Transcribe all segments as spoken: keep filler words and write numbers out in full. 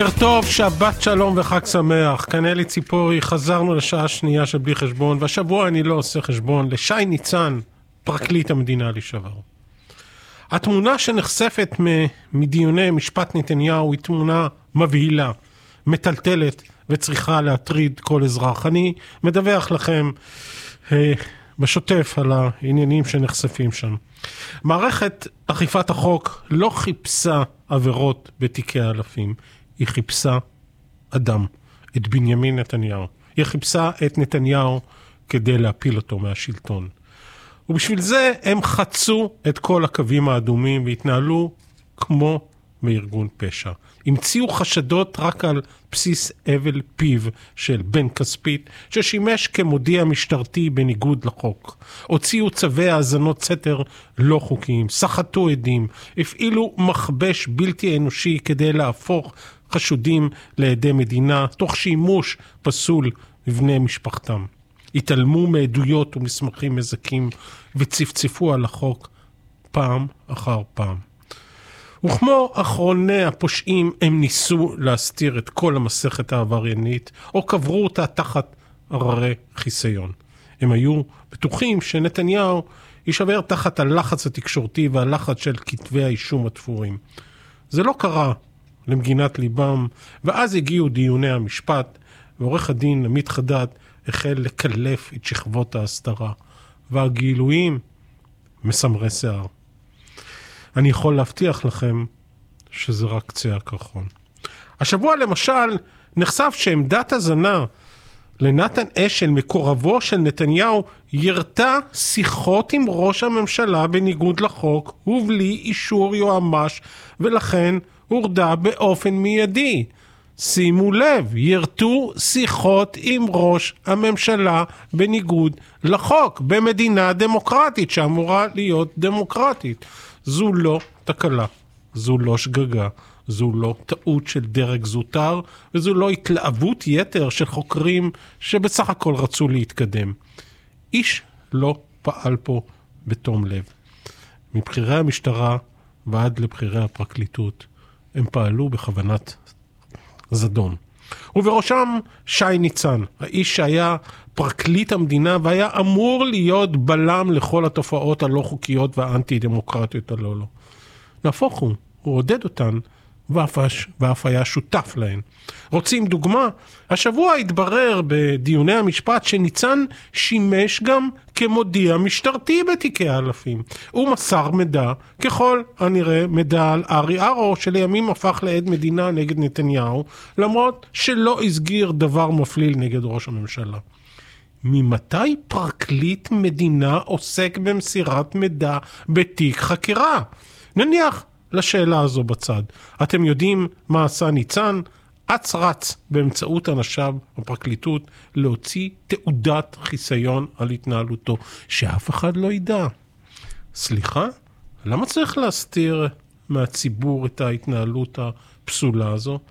טוב, שבת שלום וחג שמח. כאן אלי ציפורי, חזרנו לשעה שנייה של בלי חשבון, והשבוע אני לא עושה חשבון לשי ניצן, פרקליט המדינה לשעבר. התמונה שנחשפת מדיוני משפט נתניהו היא תמונה מבהילה, מטלטלת וצריכה להטריד כל אזרח. אני מדווח לכם אה, בשוטף על העניינים שנחשפים שם. מערכת אכיפת החוק לא חיפשה עבירות בתיקי האלפים, היא חיפשה אדם, את בנימין נתניהו. היא חיפשה את נתניהו כדי להפיל אותו מהשלטון. ובשביל זה הם חצו את כל הקווים האדומים והתנהלו כמו מארגון פשע. המציאו חשדות רק על בסיס אבל פיו של בן כספית, ששימש כמודיע משטרתי בניגוד לחוק. הוציאו צווי האזנות סתר לא חוקיים, סחטו עדים, הפעילו מכבש בלתי אנושי כדי להפוך חשודים לעדי מדינה, תוך שימוש פסול בבני משפחתם. התעלמו מעדויות ומסמכים מזכים וצפצפו על החוק פעם אחר פעם. וכמו אחרוני הפושעים הם ניסו להסתיר את כל המסכת העבריינית או קברו אותה תחת הררי חיסיון. הם היו בטוחים שנתניהו יישבר תחת הלחץ התקשורתי והלחץ של כתבי האישום התפורים. זה לא קרה למגינת ליבם, ואז הגיעו דיוני המשפט, ועורך הדין עמית חדד החל לקלף את שכבות ההסתרה, והגילויים מסמרי שיער. אני יכול להבטיח לכם שזה רק קצה הקרחון. השבוע למשל נחשף שעמדת הזנה לנתן אשל, מקורבו של נתניהו, ירתה שיחות עם ראש הממשלה בניגוד לחוק ובלי אישור יועמ"ש, ולכן הורדה באופן מיידי. שימו לב, ירתו שיחות עם ראש הממשלה בניגוד לחוק, במדינה דמוקרטית שאמורה להיות דמוקרטית. זו לא תקלה, זו לא שגגה, זו לא טעות של דרג זוטר, וזו לא התלהבות יתר של חוקרים שבסך הכל רצו להתקדם. איש לא פעל פה בתום לב. מבחירי המשטרה ועד לבחירי הפרקליטות, הם פעלו בכוונת זדון. ובראשם שי ניצן, האיש שהיה פרקליט המדינה והיה אמור להיות בלם לכל התופעות הלא חוקיות והאנטי-דמוקרטיות הללו. נהפוך הוא, הוא עודד אותן ואף היה שותף להן. רוצים דוגמה? השבוע התברר בדיוני המשפט שניצן שימש גם כמודיע משטרתי בתיקי האלפים. הוא מסר מידע, ככל הנראה מידע על ארי ארו, שלימים הפך לעד מדינה נגד נתניהו, למרות שלא הסגיר דבר מפליל נגד ראש הממשלה. ממתי פרקליט מדינה עוסק במסירת מידע בתיק חקירה? נניח לשאלה הזו בצד. אתם יודעים מה עשה ניצן? אץ רץ באמצעות אנשיו בפרקליטות להוציא תעודת חיסיון על התנהלותו, שאף אחד לא ידע. סליחה? למה צריך להסתיר מהציבור את ההתנהלות הפסולה הזו?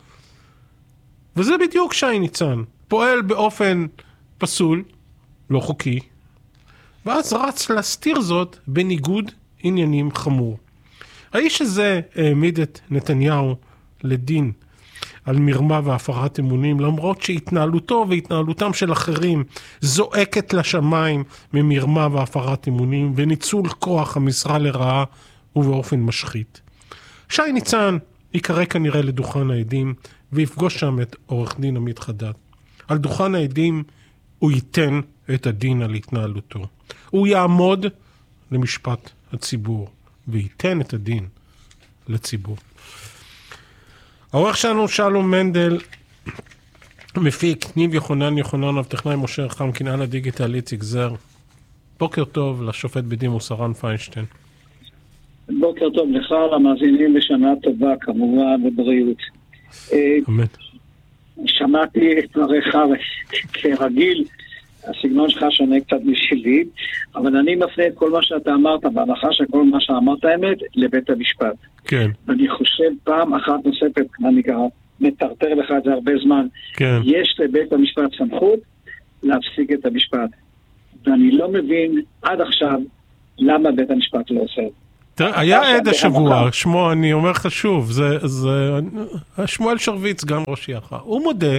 וזה בדיוק שי ניצן. פועל באופן פסול, לא חוקי, ואז רץ להסתיר זאת בניגוד עניינים חמור. האיש הזה העמיד את נתניהו לדין על מרמה והפרת אמונים, למרות שהתנהלותו והתנהלותם של אחרים זועקת לשמיים ממרמה והפרת אמונים וניצול כוח המשרה לרעה ובאופן משחית. שי ניצן יקרא כנראה לדוכן העדים ויפגוש שם את עורך דין עמית חדד. על דוכן העדים הוא ייתן את הדין על התנהלותו. הוא יעמוד למשפט הציבור וייתן את הדין לציבור. העורך שלנו שלום מנדל, מפיק ניב יוחנן יוחנן, טכנאי משה רחם, כנען הדיגיטל איציק זר. בוקר טוב לשופט בדימוס הרן פיינשטיין. בוקר טוב לך, למאזינים, ושנה טובה כמובן ובריאות. אמן. שמעתי את דבריך כרגיל, הסגנון שלך שונה קצת משלי, אבל אני מפנה את כל מה שאתה אמרת, בהנחה שכל מה שאמרת האמת, לבית המשפט. כן. ואני חושב פעם אחת נוספת, אני גם מטרטר לך את זה הרבה זמן, כן. יש לבית המשפט סמכות להפסיק את המשפט. ואני לא מבין עד עכשיו למה בית המשפט לא עושה. תראה, היה עד השבוע, שמו, אני אומר לך שוב, זה שמואל שרביץ, גם ראש יח"א. הוא מודה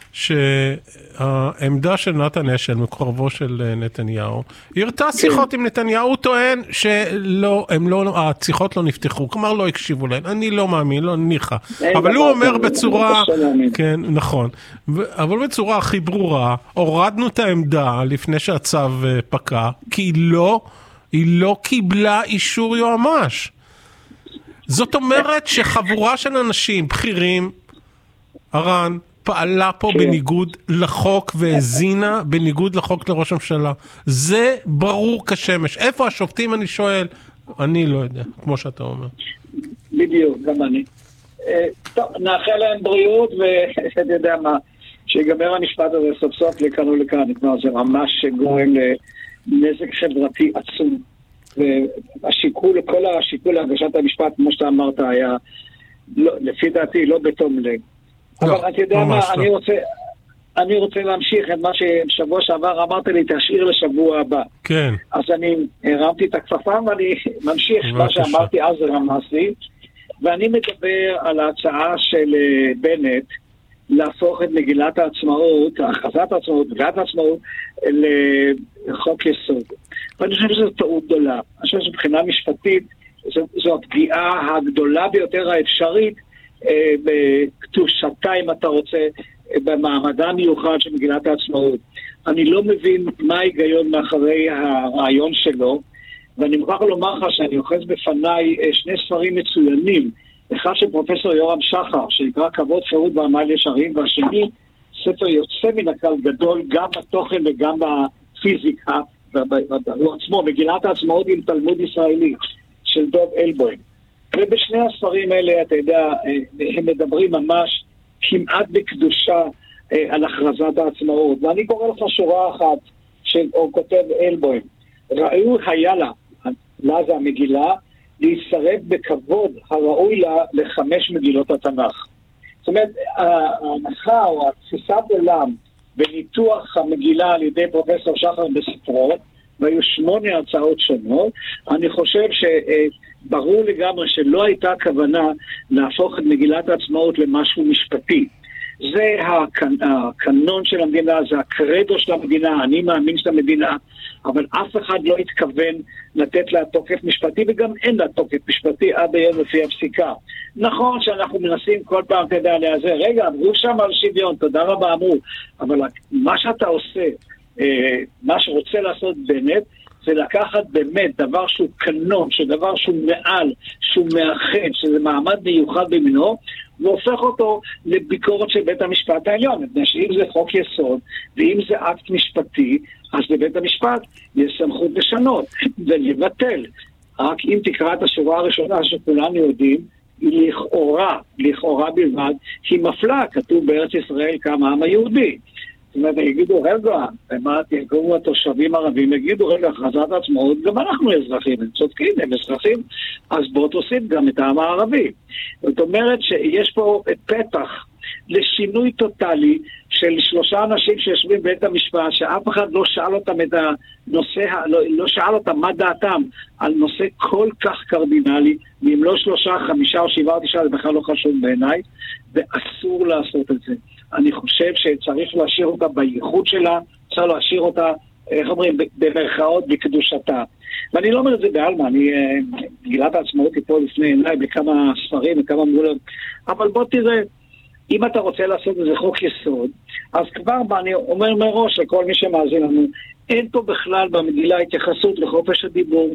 שהעמדה של נתן אשל, מקורבו של נתניהו, הרתה שיחות עם נתניהו, הוא טוען שהשיחות לא נפתחו, כלומר לא הקשיבו להן, אני לא מאמין, לא ניחה. אבל הוא אומר בצורה, כן, נכון, אבל בצורה הכי ברורה, הורדנו את העמדה לפני שהצו פקע, כי היא לא, היא לא קיבלה אישור יועמ"ש. זאת אומרת שחבורה של אנשים בכירים, הרן, פעלה פה בניגוד לחוק והזינה בניגוד לחוק לראש הממשלה. זה ברור כשמש. איפה השופטים, אני שואל? אני לא יודע, כמו שאתה אומר. בדיוק, גם אני. טוב, נאחל להם בריאות, ואתה יודע מה, שיגמר המשפט הזה סוף סוף לכאן ולכאן. זה ממש גורם לנזק חברתי עצום. והשיקול, כל השיקול להגשת המשפט, כמו שאתה אמרת, היה, לפי דעתי, לא בתום לב. אבל אתה יודע מה, אני רוצה, אני רוצה להמשיך את מה ששבוע שעבר אמרת לי, תשאיר לשבוע הבא. כן. אז אני הרמתי את הכפפה ואני ממשיך מה שאמרתי אז רמזתי, ואני מדבר על ההצעה של בנט להפוך את מגילת העצמאות, הכרזת העצמאות, מגילת העצמאות, לחוק יסוד. ואני חושב שזו טעות גדולה. אני חושב שבחינה משפטית זו, זו הפגיעה הגדולה ביותר האפשרית בקדושתה, אם אתה רוצה, במעמדה המיוחד של מגילת העצמאות. אני לא מבין מה ההיגיון מאחורי הרעיון שלו, ואני מוכרח לומר לך שאני אוחז בפניי שני ספרים מצוינים, אחד של פרופסור יורם שחר, שנקרא כבוד, חירות ועמל ישרים, והשני ספר יוצא מן הכלל גדול, גם בתוכן וגם בפיזיקה, הוא עצמו, מגילת העצמאות עם תלמוד ישראלי, של דוב אלבוים. ובשני הספרים האלה, אתה יודע, הם מדברים ממש כמעט בקדושה על הכרזת העצמאות. ואני קורא לך שורה אחת, שהוא כותב אלבוים. ראוי היה לה, לה זה המגילה, להישרד בכבוד הראוי לה לחמש מגילות התנ"ך. זאת אומרת, ההנחה או התפיסת עולם בניתוח המגילה על ידי פרופסור שחר בספרו, והיו שמונה הצעות שונות, אני חושב שברור לגמרי שלא הייתה כוונה להפוך את מגילת העצמאות למשהו משפטי. זה הקנון של המדינה, זה הקרדו של המדינה, אני מאמין של המדינה, אבל אף אחד לא התכוון לתת לה תוקף משפטי, וגם אין לה תוקף משפטי עד היום לפי הפסיקה. נכון שאנחנו מנסים כל פעם, אתה יודע, להיעזר, רגע, אמרו שם על שוויון, תודה רבה אמרו, אבל מה שאתה עושה, מה שרוצה לעשות בנט, זה לקחת באמת דבר שהוא קנון, שדבר שהוא מעל, שהוא מאחד, שזה מעמד מיוחד במינו, והופך אותו לביקורת של בית המשפט העליון. אם זה חוק יסוד, ואם זה אקט משפטי, אז לבית המשפט יש סמכות לשנות ולבטל. רק אם תקרא את השורה הראשונה שכולנו יודעים, היא לכאורה, לכאורה בלבד, היא מפלה, כתוב בארץ ישראל קם העם היהודי. זאת אומרת, יגידו, רגע, מה תקראו התושבים ערבים, יגידו, רגע, הכרזת העצמאות, גם אנחנו אזרחים, הם צודקים, הם אזרחים, אז בואו תוסיף גם את העם הערבי. זאת אומרת שיש פה פתח לשינוי טוטלי של שלושה אנשים שיושבים בבית המשפט, שאף אחד לא שאל אותם את הנושא, לא, לא שאל אותם מה דעתם על נושא כל כך קרדינלי, ואם לא שלושה, חמישה או שבעה או תשעה, זה בכלל לא חשוב בעיניי, ואסור לעשות את זה. אני חושב שצריך להשאיר אותה בייחוד שלה, צריך להשאיר אותה, איך אומרים, במרכאות, בקדושתה. ואני לא אומר את זה בעלמא, אני, מגילת העצמאות היא פה לפני עיניי בכמה ספרים, בכמה מגולות, אבל בוא תראה, אם אתה רוצה לעשות איזה חוק יסוד, אז כבר אני אומר מראש לכל מי שמאזין לנו, אין פה בכלל במגילה התייחסות לחופש הדיבור,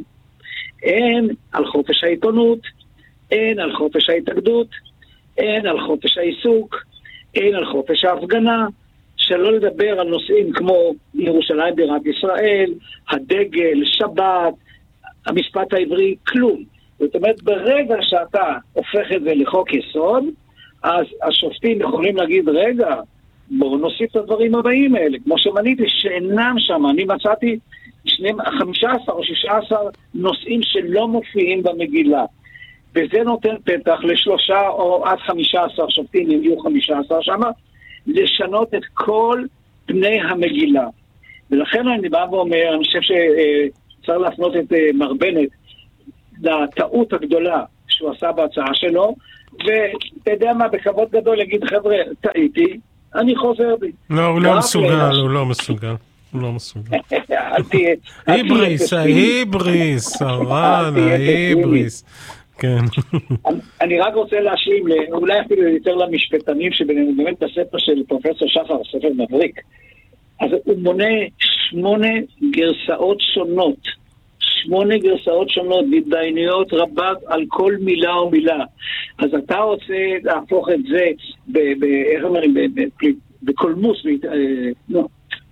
אין על חופש העיתונות, אין על חופש ההתאגדות, אין על חופש העיסוק, אין על חופש ההפגנה, שלא לדבר על נושאים כמו ירושלים בירת ישראל, הדגל, שבת, המשפט העברי, כלום. זאת אומרת, ברגע שאתה הופך את זה לחוק יסוד, אז השופטים יכולים להגיד, רגע, בואו נוסיף את הדברים הבאים האלה, כמו שמניתי, שאינם שם. אני מצאתי חמישה עשר או שישה עשר נושאים שלא מופיעים במגילה. וזה נותן פתח לשלושה או עד חמישה עשר שופטים, אם יהיו חמישה עשר שם, לשנות את כל פני המגילה. ולכן אני בא ואומר, אני חושב שצריך להפנות את מר בנט, לטעות הגדולה שהוא עשה בהצעה שלו, ואתה יודע מה, בכבוד גדול יגיד, חבר'ה, טעיתי, אני חוזר בי. לא, הוא לא מסוגל, הוא לא מסוגל. הוא לא מסוגל. אל תהיה... היבריס, ההיבריס, הרן, ההיבריס. כן. אני רק רוצה להשלים, אולי אפילו יותר למשפטנים שבינינו, באמת בספר של פרופסור שחר, ספר מבריק, אז הוא מונה שמונה גרסאות שונות, שמונה גרסאות שונות, בהתדיינויות רבות על כל מילה ומילה. אז אתה רוצה להפוך את זה, איך אומרים, בקולמוס, לא,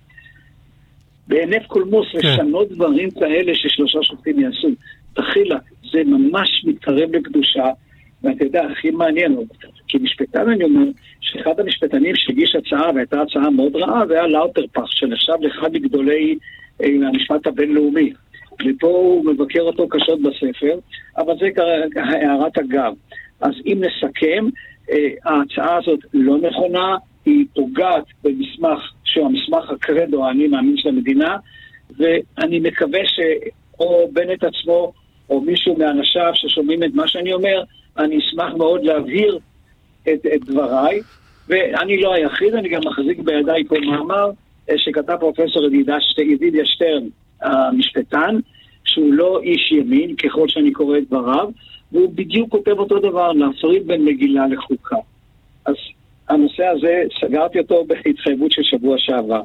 בהינף קולמוס, לשנות דברים כאלה ששלושה שופטים יעשו. תחילה, זה ממש מתקרב לקדושה, ואתה יודע, הכי מעניין, כי משפטן אני אומר, שאחד המשפטנים שהגיש הצעה, והייתה הצעה מאוד רעה, זה היה לאוטרפח, שנחשב לאחד מגדולי המשפט הבינלאומי. ופה הוא מבקר אותו קשות בספר, אבל זה הערת אגב. אז אם נסכם, ההצעה הזאת לא נכונה, היא פוגעת במסמך, שהוא המסמך הקרדו, האני מאמין של המדינה, ואני מקווה שאו בנט עצמו, או מישהו מאנשיו ששומעים את מה שאני אומר, אני אשמח מאוד להבהיר את, את דבריי, ואני לא היחיד, אני גם מחזיק בידיי פה מאמר, שכתב פרופסור ידידיה שטרן, המשפטן, שהוא לא איש ימין, ככל שאני קורא את דבריו, והוא בדיוק כותב אותו דבר, להפריד בין מגילה לחוקה. אז הנושא הזה, סגרתי אותו בהתחייבות של שבוע שעבר.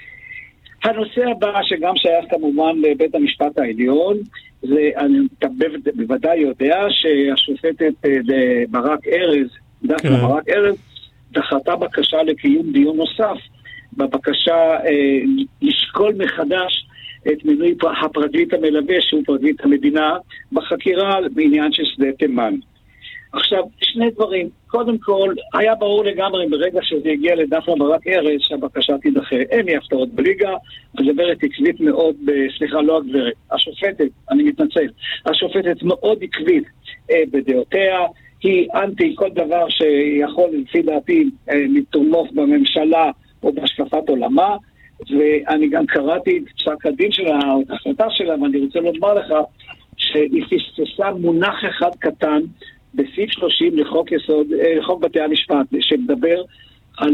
הנושא הבא, שגם שייך כמובן לבית המשפט העליון, זה, אני בוודאי יודע שהשופטת ברק ארז, דפנה ברק ארז, דחתה בקשה לקיום דיון נוסף, בבקשה אה, לשקול מחדש את מינוי הפרקליט המלווה, שהוא פרקליט המדינה, בחקירה בעניין של שדה תימן. עכשיו, שני דברים. קודם כל, היה ברור לגמרי ברגע שזה הגיע לדפנה ברק ארז שהבקשה תידחה. אין לי הפתעות בליגה, הגברת עקבית מאוד, סליחה, לא הגברת, השופטת, אני מתנצל, השופטת מאוד עקבית אה, בדעותיה, היא אנטי כל דבר שיכול לפי דעתי אה, לתומוך בממשלה או בהשקפת עולמה, ואני גם קראתי את פסק הדין של ההחלטה שלה, ואני רוצה לומר לך שהיא פספסה מונח אחד קטן, בסעיף שלושים לחוק יסוד, לחוק בתי המשפט, שמדבר על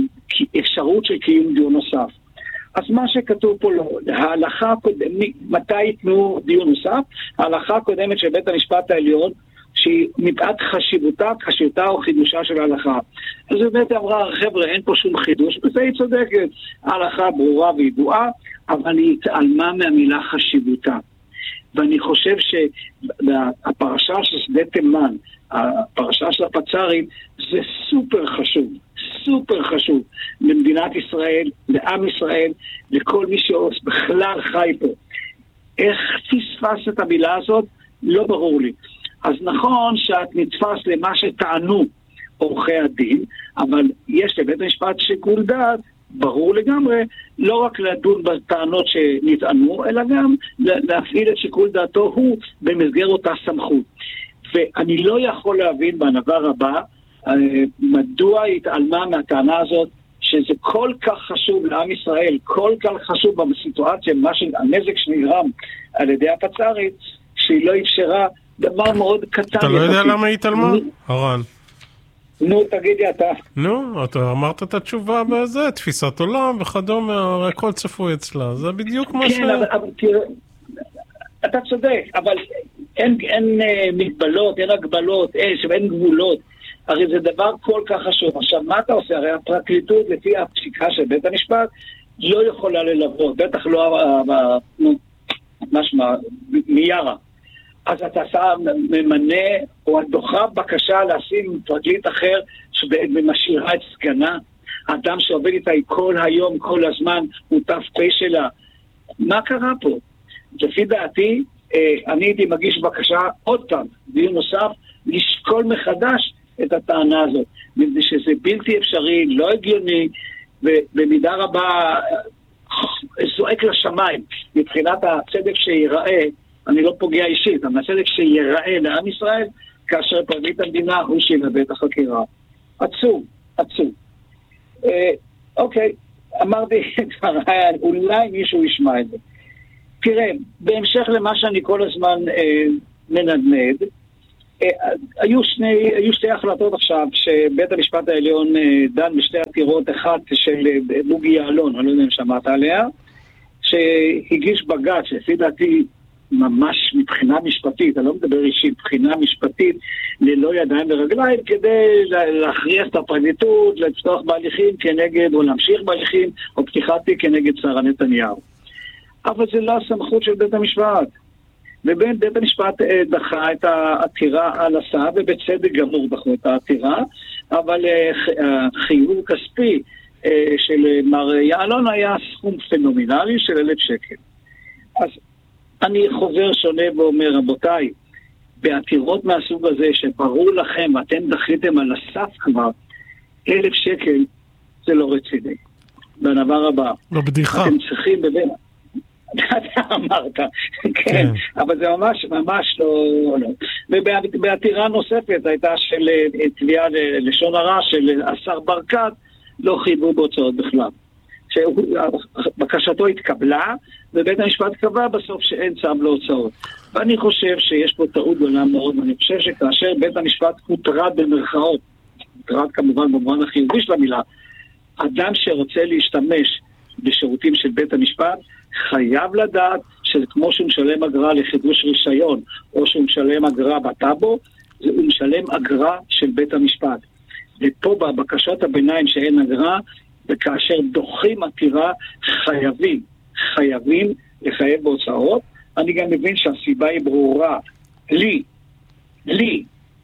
אפשרות של קיום דיון נוסף. אז מה שכתוב פה לא, ההלכה הקודמת, מתי ייתנו דיון נוסף? ההלכה הקודמת של בית המשפט העליון, שהיא מפאת חשיבותה, חשיבותה או חידושה של ההלכה. אז באמת אמרה, חבר'ה, אין פה שום חידוש, וזה היא צודקת. ההלכה ברורה וידועה, אבל היא התעלמה מהמילה חשיבותה. ואני חושב שהפרשה של שדה תימן, הפרשה של הפצ"רים, זה סופר חשוב, סופר חשוב למדינת ישראל, לעם ישראל, לכל מי שבכלל חי פה. איך תספס את המילה הזאת? לא ברור לי. אז נכון שאת נתפס למה שטענו עורכי הדין, אבל יש לבית המשפט שיקול דעת, ברור לגמרי, לא רק לדון בטענות שנטענו, אלא גם להפעיל את שיקול דעתו הוא במסגרת אותה סמכות. ואני לא יכול להבין בדבר הבא, מדוע התעלמה מהטענה הזאת, שזה כל כך חשוב לעם ישראל, כל כך חשוב בסיטואציה, מה שהנזק שנגרם על ידי הפצ"רית, שהיא לא אפשרה דבר מאוד קטן. אתה לא יודע למה היא התעלמה? הרן. נו, תגידי אתה. נו, אתה אמרת את התשובה בזה, תפיסת עולם וכדומה, הרי הכל צפוי אצלה, זה בדיוק מה ש... כן, אבל תראה, אתה צודק, אבל אין מגבלות, אין הגבלות, אין גבולות, הרי זה דבר כל כך חשוב. עכשיו, מה אתה עושה? הרי הפרקליטות, לפי הפסיקה של בית המשפט, לא יכולה ללוות, בטח לא, משמע, מיארה. אז אתה ממנה, או את דוחה בקשה לשים פרקליט אחר שמשאירה את סגנה, אדם שעובד איתה כל היום, כל הזמן, הוא תף פה שלה. מה קרה פה? לפי דעתי, אני הייתי מגיש בקשה עוד פעם, דיון נוסף, לשקול מחדש את הטענה הזאת. שזה בלתי אפשרי, לא הגיוני, ובמידה רבה זועק לשמיים, מבחינת הצדק שיראה, אני לא פוגע אישית, אבל הצדק שיראה לעם ישראל, כאשר פרקליט המדינה הוא שילווה את החקירה. עצוב, עצוב. אה, אוקיי, אמרתי, אולי מישהו ישמע את זה. תראה, בהמשך למה שאני כל הזמן אה, מנדנד. היו שני, היו שתי החלטות עכשיו שבית המשפט העליון דן בשתי עתירות, אחת של בוגי יעלון, אני לא יודע אם שמעת עליה, שהגיש בג"ץ, לפי דעתי ממש מבחינה משפטית, אני לא מדבר אישית, מבחינה משפטית ללא ידיים ורגליים, כדי להכריח את הפרקליטות, לפתוח בהליכים כנגד, או להמשיך בהליכים, או פתיחת תיק כנגד שרה נתניהו. אבל זה לא הסמכות של בית המשפט. ובין בית המשפט דחה את העתירה על הסעה, ובצדק גמור דחו את העתירה, אבל חיוב כספי של מר יעלון היה סכום פנומנלי של אלף שקל. אז אני חוזר שונה ואומר, רבותיי, בעתירות מהסוג הזה שברור לכם, אתם דחיתם על הסף כבר, אלף שקל זה לא רציני. בדבר הבא. לא בדיחה. אתם צריכים בבין... אתה אמרת, כן, אבל זה ממש, ממש לא... ובעתירה נוספת הייתה של תביעה לשון הרע של השר ברקת, לא חייבו בהוצאות בכלל. שבקשתו התקבלה, ובית המשפט קבע בסוף שאין צו להוצאות. ואני חושב שיש פה טעות גדולה מאוד, ואני חושב שכאשר בית המשפט הוטרד במרכאות, הוטרד כמובן במובן החיובי של המילה, אדם שרוצה להשתמש בשירותים של בית המשפט, חייב לדעת שכמו שהוא משלם אגרה לחידוש רישיון, או שהוא משלם אגרה בטאבו, הוא משלם אגרה של בית המשפט. ופה בבקשות הביניים שאין אגרה, וכאשר דוחים עתירה, חייבים, חייבים לחייב בהוצאות. אני גם מבין שהסיבה היא ברורה. לי, לי,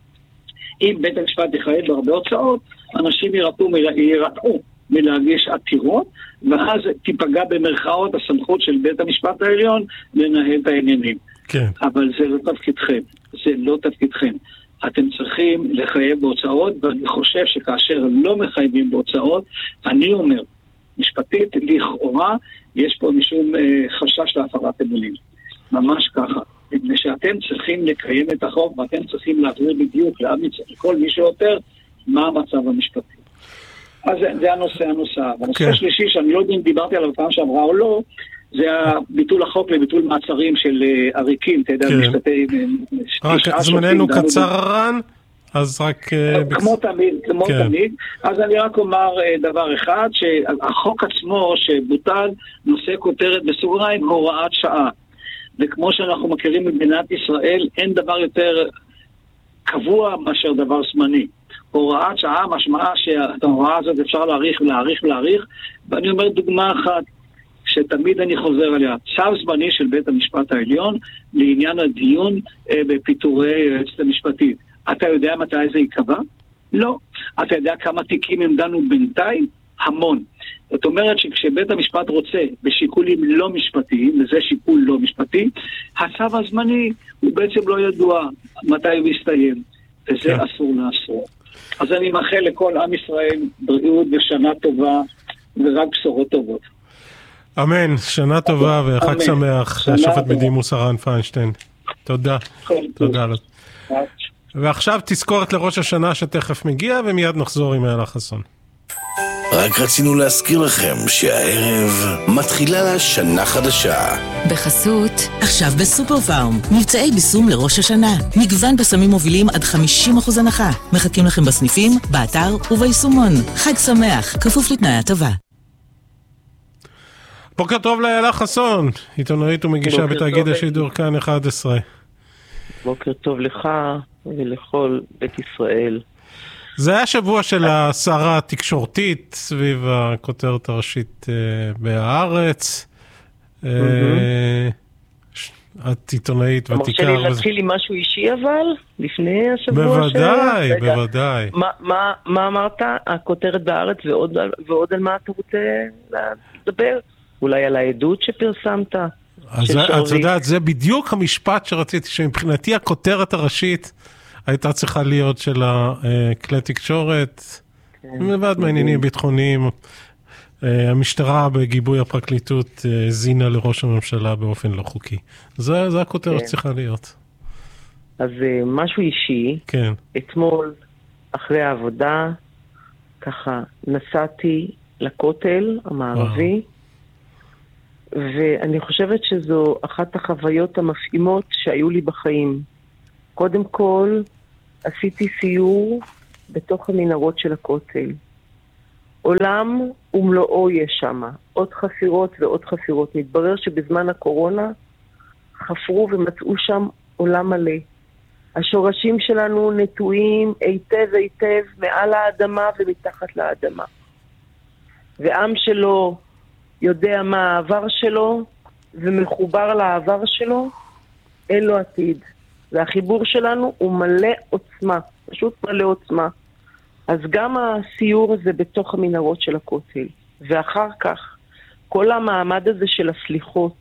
אם בית המשפט יחייב בהרבה הוצאות, אנשים ירתעו, ירתעו מלהגיש עתירות, ואז תיפגע במרכאות הסמכות של בית המשפט העליון לנהל את העניינים. כן. אבל זה לא תפקידכם, זה לא תפקידכם. אתם צריכים לחייב בהוצאות, ואני חושב שכאשר לא מחייבים בהוצאות, אני אומר, משפטית, לכאורה, יש פה משום אה, חשש להפרת אמונים. ממש ככה. מפני שאתם צריכים לקיים את החוק, ואתם צריכים להעביר בדיוק לכל מי שיותר, מה המצב המשפטי. אז זה, זה הנושא הנושא. והנושא השלישי, שאני לא יודע אם דיברתי עליו פעם שעברה או לא, זה ביטול החוק לביטול מעצרים של עריקים, אתה יודע, משפטי... רק זמננו קצר רן, אז רק... כמו תמיד, כמו תמיד. אז אני רק אומר דבר אחד, שהחוק עצמו שבוטל נושא כותרת בסוגריים, הוראת שעה. וכמו שאנחנו מכירים במדינת ישראל, אין דבר יותר קבוע מאשר דבר זמני. הוראת שעה משמעה שאת ההוראה הזאת אפשר להאריך ולהאריך ולהאריך, ואני אומר דוגמה אחת, שתמיד אני חוזר עליה, צו זמני של בית המשפט העליון, לעניין הדיון אה, בפיטורי היועצת המשפטית. אתה יודע מתי זה יקבע? לא. אתה יודע כמה תיקים הם דנו בינתיים? המון. זאת אומרת שכשבית המשפט רוצה בשיקולים לא משפטיים, וזה שיקול לא משפטי, הצו הזמני הוא בעצם לא ידוע מתי הוא יסתיים, וזה אסור לעשות. אז אני מאחל לכל עם ישראל בריאות ושנה טובה, ורק בשורות טובות. אמן, שנה טובה וחג שמח, השופט בדימוס הרן פיינשטיין. תודה. תודה. ועכשיו תזכורת לראש השנה שתכף מגיע, ומיד נחזור עם איילה חסון. רק רצינו להזכיר לכם שהערב מתחילה לה שנה חדשה. בחסות, עכשיו בסופר פארם, מבצעי ביסום לראש השנה. מגוון בסמים מובילים עד חמישים אחוז הנחה. מחכים לכם בסניפים, באתר וביישומון. חג שמח, כפוף לתנאי הטבה. בוקר טוב לאיילה חסון, עיתונאית ומגישה בתאגיד השידור כאן אחת עשרה. בוקר טוב לך ולכל בית ישראל. זה היה שבוע של הסערה התקשורתית סביב הכותרת הראשית בהארץ. את עיתונאית ותיקה. מרשה לי להתחיל עם משהו אישי אבל, לפני השבוע? בוודאי, בוודאי. מה אמרת? הכותרת בהארץ ועוד על מה אתה רוצה לדבר? אולי על העדות שפרסמת? אז את יודעת, זה בדיוק המשפט שרציתי, שמבחינתי הכותרת הראשית הייתה צריכה להיות של כלי תקשורת, מבד מעניינים ביטחוניים. המשטרה בגיבוי הפרקליטות זינה לראש הממשלה באופן לא חוקי. זה הכותרת צריכה להיות. אז משהו אישי, אתמול אחרי העבודה, ככה נסעתי לכותל המערבי, ואני חושבת שזו אחת החוויות המפעימות שהיו לי בחיים. קודם כל, עשיתי סיור בתוך המנהרות של הכותל. עולם ומלואו יש שם, עוד חפירות ועוד חפירות. מתברר שבזמן הקורונה חפרו ומצאו שם עולם מלא. השורשים שלנו נטועים היטב היטב מעל האדמה ומתחת לאדמה. ועם שלו יודע מה העבר שלו ומחובר לעבר שלו, אין לו עתיד. והחיבור שלנו הוא מלא עוצמה, פשוט מלא עוצמה. אז גם הסיור הזה בתוך המנהרות של הכותל, ואחר כך כל המעמד הזה של הסליחות,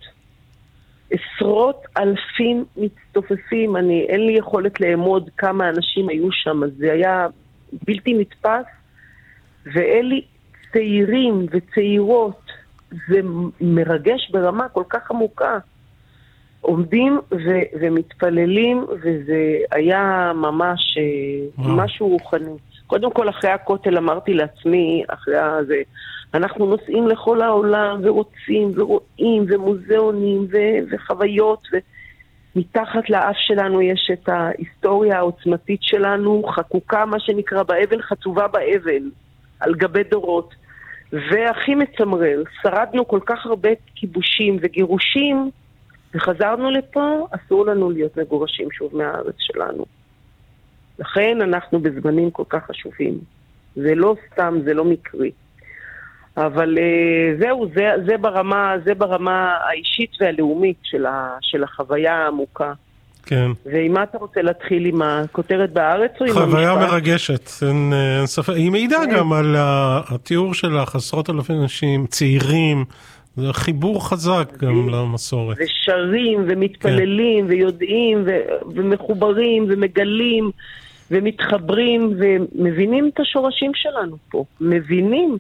עשרות אלפים מצטופפים, אני, אין לי יכולת לאמוד כמה אנשים היו שם, אז זה היה בלתי נתפס, ואלה צעירים וצעירות, זה מרגש ברמה כל כך עמוקה, עומדים ו- ומתפללים, וזה היה ממש משהו רוחני. קודם כל אחרי הכותל אמרתי לעצמי, אחרי הזה, אנחנו נוסעים לכל העולם ורוצים ורואים ומוזיאונים ו- וחוויות, ומתחת לאף שלנו יש את ההיסטוריה העוצמתית שלנו, חקוקה מה שנקרא באבן, חצובה באבן, על גבי דורות. והכי מצמרר, שרדנו כל כך הרבה כיבושים וגירושים, וחזרנו לפה, אסור לנו להיות מגורשים שוב מהארץ שלנו. לכן אנחנו בזמנים כל כך חשובים. זה לא סתם, זה לא מקרי. אבל uh, זהו, זה, זה, ברמה, זה ברמה האישית והלאומית של, ה, של החוויה העמוקה. כן. ועם מה אתה רוצה להתחיל, עם הכותרת בארץ או עם המשפט? חוויה מרגשת, אין, אין ספק. היא מעידה גם על התיאור של עשרות אלפי אנשים, צעירים, זה חיבור חזק גם למסורת. ושרים ומתפללים ויודעים ו- ומחוברים ומגלים ומתחברים ומבינים את השורשים שלנו פה. מבינים.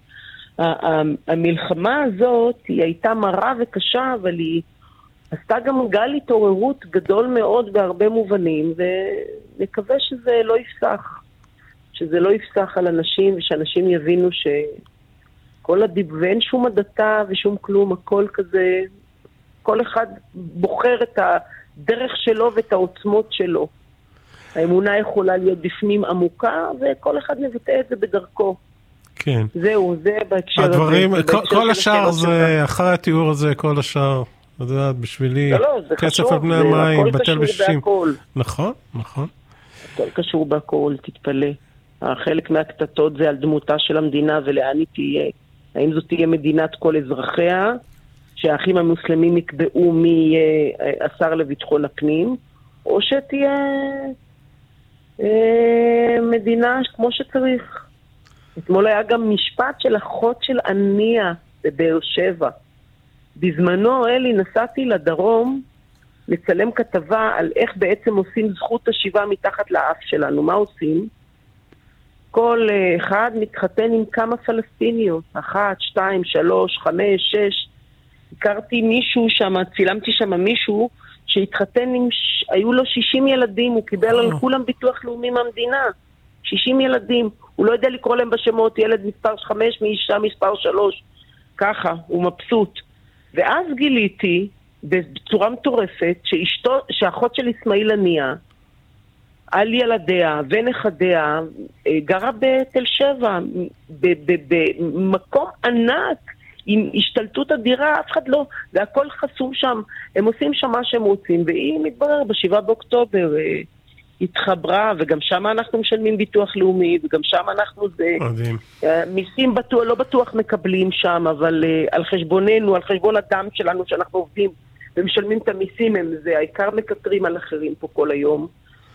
המלחמה הזאת היא הייתה מרה וקשה, אבל היא עשתה גם גל התעוררות גדול מאוד בהרבה מובנים, ונקווה שזה לא יפסח. שזה לא יפסח על אנשים, ושאנשים יבינו ש... כל הדיב, ואין שום הדתה ושום כלום, הכל כזה, כל אחד בוחר את הדרך שלו ואת העוצמות שלו. האמונה יכולה להיות בפנים עמוקה, וכל אחד מבטא את זה בדרכו. כן. זהו, זה בהקשר הדברים, הזה. כל, כל השאר זה, אחרי התיאור הזה, כל השאר, את יודעת, בשבילי, לא, לא, זה קצף חשוב, על בני המים, בטל בשישים. בהכל. נכון, נכון. הכל קשור בהכל, תתפלא. החלק מהקטטות זה על דמותה של המדינה ולאן היא תהיה. האם זאת תהיה מדינת כל אזרחיה, שהאחים המוסלמים יקבעו מי יהיה השר לביטחון הפנים, או שתהיה אה, מדינה כמו שצריך. אתמול היה גם משפט של אחות של עניה בבאר שבע. בזמנו, אלי, נסעתי לדרום לצלם כתבה על איך בעצם עושים זכות השיבה מתחת לאף שלנו. מה עושים? כל אחד מתחתן עם כמה פלסטיניות, אחת, שתיים, שלוש, חמש, שש. הכרתי מישהו שם, צילמתי שם מישהו שהתחתן עם, היו לו שישים ילדים, הוא קיבל על כולם ביטוח לאומי מהמדינה. שישים ילדים, הוא לא יודע לקרוא להם בשמות, ילד מספר חמש מאישה מספר שלוש. ככה, הוא מבסוט. ואז גיליתי, בצורה מטורפת, שאשתו, שאחות של אסמאעיל הנייה, על ילדיה ונכדיה, גרה בתל שבע, במקום ענק, עם השתלטות אדירה, אף אחד לא, זה הכל חסום שם, הם עושים שם מה שהם רוצים, והיא מתברר בשבעה באוקטובר, התחברה, וגם שם אנחנו משלמים ביטוח לאומי, וגם שם אנחנו זה, מדהים. מיסים בטוח, לא בטוח מקבלים שם, אבל על חשבוננו, על חשבון הדם שלנו שאנחנו עובדים, ומשלמים את המיסים, הם זה, העיקר מקטרים על אחרים פה כל היום,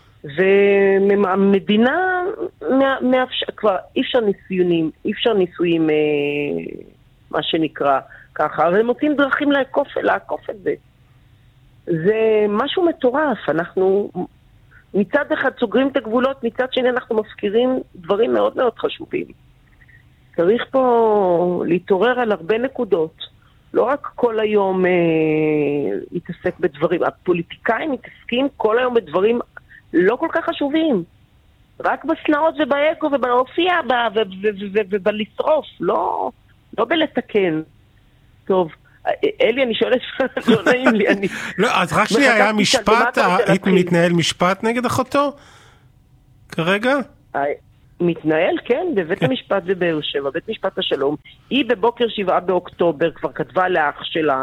והמדינה מאפשר, כבר אי אפשר ניסויים, אי אפשר ניסויים, מה שנקרא ככה, אבל הם מוצאים דרכים לעקוף, לעקוף את זה. זה משהו מטורף, אנחנו מצד אחד סוגרים את הגבולות, מצד שני אנחנו מפקירים דברים מאוד מאוד חשובים. צריך פה להתעורר על הרבה נקודות, לא רק כל היום אה, להתעסק בדברים, הפוליטיקאים מתעסקים כל היום בדברים לא כל כך חשובים, רק בסנאות ובאגו ובהופיע ובלשרוף, לא, לא בלתקן. טוב, אלי, אני שואלת, לא נעים לי, אני... לא, אז רק שלי היה משפט, היית מתנהל משפט נגד אחותו? כרגע? מתנהל, כן, בבית המשפט בבאר שבע, בית משפט השלום. היא בבוקר שבעה באוקטובר כבר כתבה לאח שלה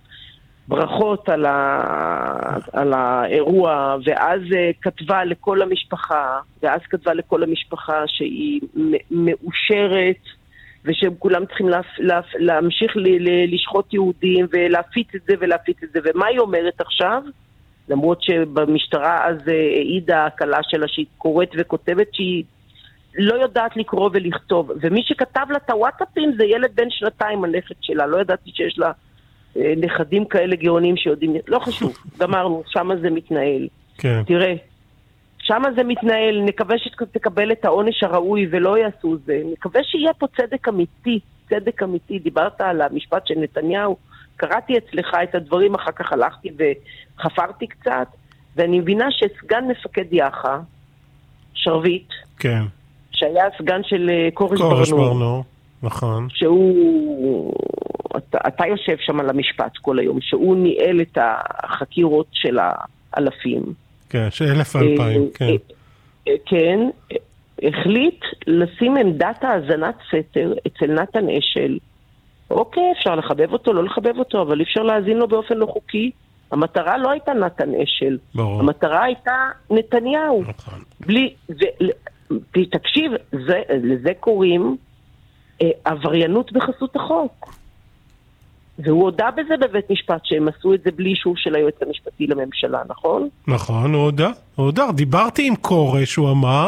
ברכות על, ה... על האירוע, ואז כתבה לכל המשפחה, ואז כתבה לכל המשפחה שהיא מאושרת, ושהם כולם צריכים להפ... להפ... להמשיך ל... ל... לשחוט יהודים, ולהפיץ את זה ולהפיץ את זה. ומה היא אומרת עכשיו? למרות שבמשטרה אז העידה הקלה שלה שהיא קוראת וכותבת שהיא לא יודעת לקרוא ולכתוב, ומי שכתב לה את הוואטסאפים זה ילד בן שנתיים, הנכד שלה, לא ידעתי שיש לה אה, נכדים כאלה גאונים שיודעים, לא חשוב, גמרנו, שמה זה מתנהל. כן. תראה, שמה זה מתנהל, נקווה שתקבל את העונש הראוי ולא יעשו זה, נקווה שיהיה פה צדק אמיתי, צדק אמיתי, דיברת על המשפט של נתניהו, קראתי אצלך את הדברים, אחר כך הלכתי וחפרתי קצת, ואני מבינה שסגן מפקד יח"א, שרביט, כן. שהיה סגן של קוריס קורש ברנור, ברנור, נכון. שהוא, אתה, אתה יושב שם על המשפט כל היום, שהוא ניהל את החקירות של האלפים. כן, שאלף אלפיים, כן. כן, החליט לשים עמדת האזנת סתר אצל נתן אשל. אוקיי, אפשר לחבב אותו, לא לחבב אותו, אבל אפשר להאזין לו באופן לא חוקי. המטרה לא הייתה נתן אשל. ברור. המטרה הייתה נתניהו. נכון. בלי, ו, תקשיב, זה, לזה קוראים אה, עבריינות בחסות החוק. והוא הודע בזה בבית משפט, שהם עשו את זה בלי אישור של היועץ המשפטי לממשלה, נכון? נכון, הוא הודע. הוא הודע. דיברתי עם קורש, הוא אמר,